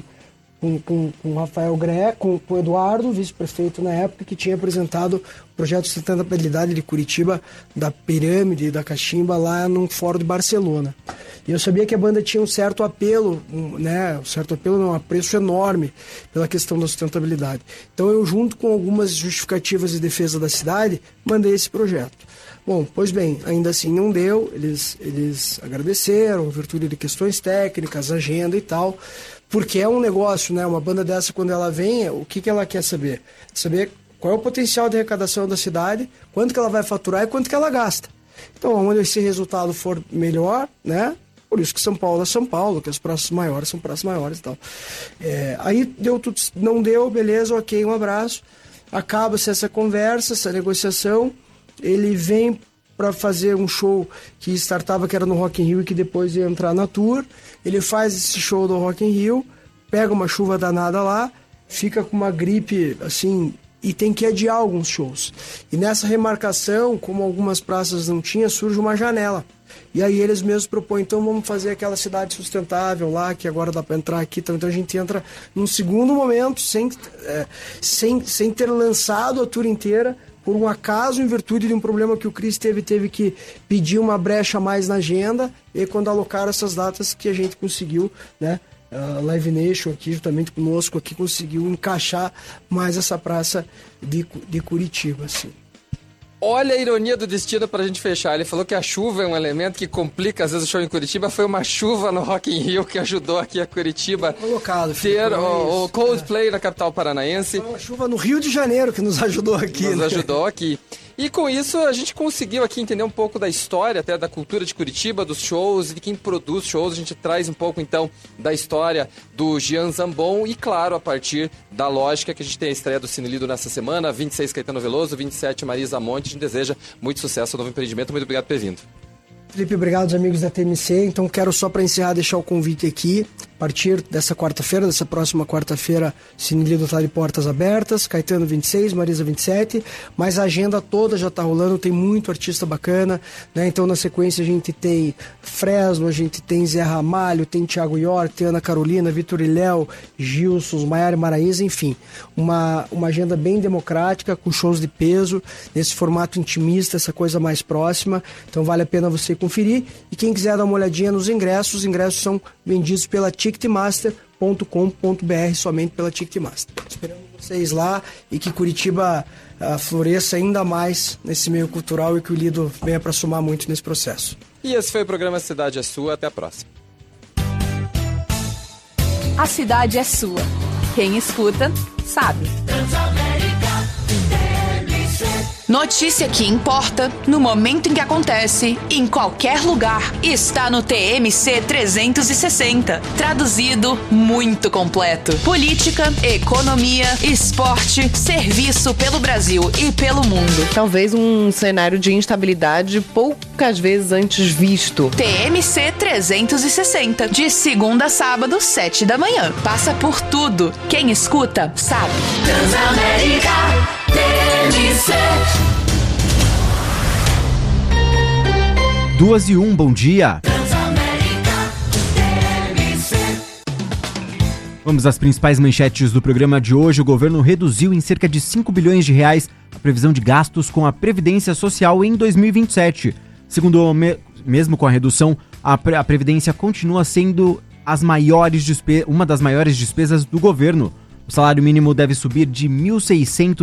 o Rafael Gré, com o Eduardo, vice-prefeito na época, que tinha apresentado o projeto de sustentabilidade de Curitiba, da Pirâmide, da Cachimba, lá num fórum de Barcelona. E eu sabia que a banda tinha um certo apelo, né? Um certo apelo, não, um apreço enorme pela questão da sustentabilidade. Então eu, junto com algumas justificativas de defesa da cidade, mandei esse projeto. Bom, pois bem, ainda assim não deu, eles agradeceram, em virtude de questões técnicas, agenda e tal, porque é um negócio, né? Uma banda dessa, quando ela vem, o que ela quer saber? Saber qual é o potencial de arrecadação da cidade, quanto que ela vai faturar e quanto que ela gasta. Então, onde esse resultado for melhor, né? Por isso que São Paulo é São Paulo, que as praças maiores são praças maiores e tal. Aí deu tudo, não deu, beleza, ok, um abraço. Acaba-se essa conversa, essa negociação. Ele vem para fazer um show que startava, que era no Rock in Rio, e que depois ia entrar na tour. Ele faz esse show do Rock in Rio, pega uma chuva danada lá, fica com uma gripe, assim, e tem que adiar alguns shows. E nessa remarcação, como algumas praças não tinha, surge uma janela. E aí eles mesmos propõem, então vamos fazer aquela cidade sustentável lá, que agora dá para entrar aqui. Então a gente entra num segundo momento, sem ter lançado a tour inteira, por um acaso, em virtude de um problema que o Chris teve que pedir uma brecha a mais na agenda, e quando alocaram essas datas que a gente conseguiu, né? A Live Nation aqui, juntamente conosco, aqui, conseguiu encaixar mais essa praça de Curitiba, assim. Olha a ironia do destino pra gente fechar. Ele falou que a chuva é um elemento que complica às vezes o show em Curitiba. Foi uma chuva no Rock in Rio que ajudou aqui a Curitiba ter o Coldplay na capital paranaense. Foi uma chuva no Rio de Janeiro que nos ajudou aqui. Nos ajudou aqui. E com isso a gente conseguiu aqui entender um pouco da história, até da cultura de Curitiba, dos shows e de quem produz shows. A gente traz um pouco então da história do Jean Zambon e, claro, a partir da lógica que a gente tem a estreia do Cine Lido nessa semana, 26 Caetano Veloso, 27 Marisa Monte. A gente deseja muito sucesso ao novo empreendimento. Muito obrigado por ter vindo. Felipe, obrigado aos amigos da TMC. Então quero só para encerrar deixar o convite aqui. A partir dessa quarta-feira, dessa próxima quarta-feira, Cine Lido está de portas abertas. Caetano 26, Marisa 27. Mas a agenda toda já está rolando, tem muito artista bacana, né? Então na sequência a gente tem Fresno, a gente tem Zé Ramalho, tem Thiago York, tem Ana Carolina, Vitor e Léo, Gilson, Maiara Maraíza, enfim. Uma agenda bem democrática, com shows de peso, nesse formato intimista, essa coisa mais próxima. Então vale a pena você conferir. E quem quiser dar uma olhadinha nos ingressos, os ingressos são vendidos pela ticketmaster.com.br, somente pela Ticketmaster. Esperamos vocês lá e que Curitiba floresça ainda mais nesse meio cultural e que o Lido venha para somar muito nesse processo. E esse foi o programa Cidade é Sua. Até a próxima. A cidade é sua. Quem escuta, sabe. Notícia que importa, no momento em que acontece, em qualquer lugar, está no TMC 360. Traduzido, muito completo. Política, economia, esporte, serviço pelo Brasil e pelo mundo. Talvez um cenário de instabilidade poucas vezes antes visto. TMC 360, de segunda a sábado, 7 da manhã. Passa por tudo. Quem escuta, sabe. Transamérica TMC. 2:01, bom dia. Vamos às principais manchetes do programa de hoje. O governo reduziu em cerca de 5 bilhões de reais a previsão de gastos com a Previdência Social em 2027. Segundo mesmo com a redução, a Previdência continua sendo uma das maiores despesas do governo. O salário mínimo deve subir de R$ 1.600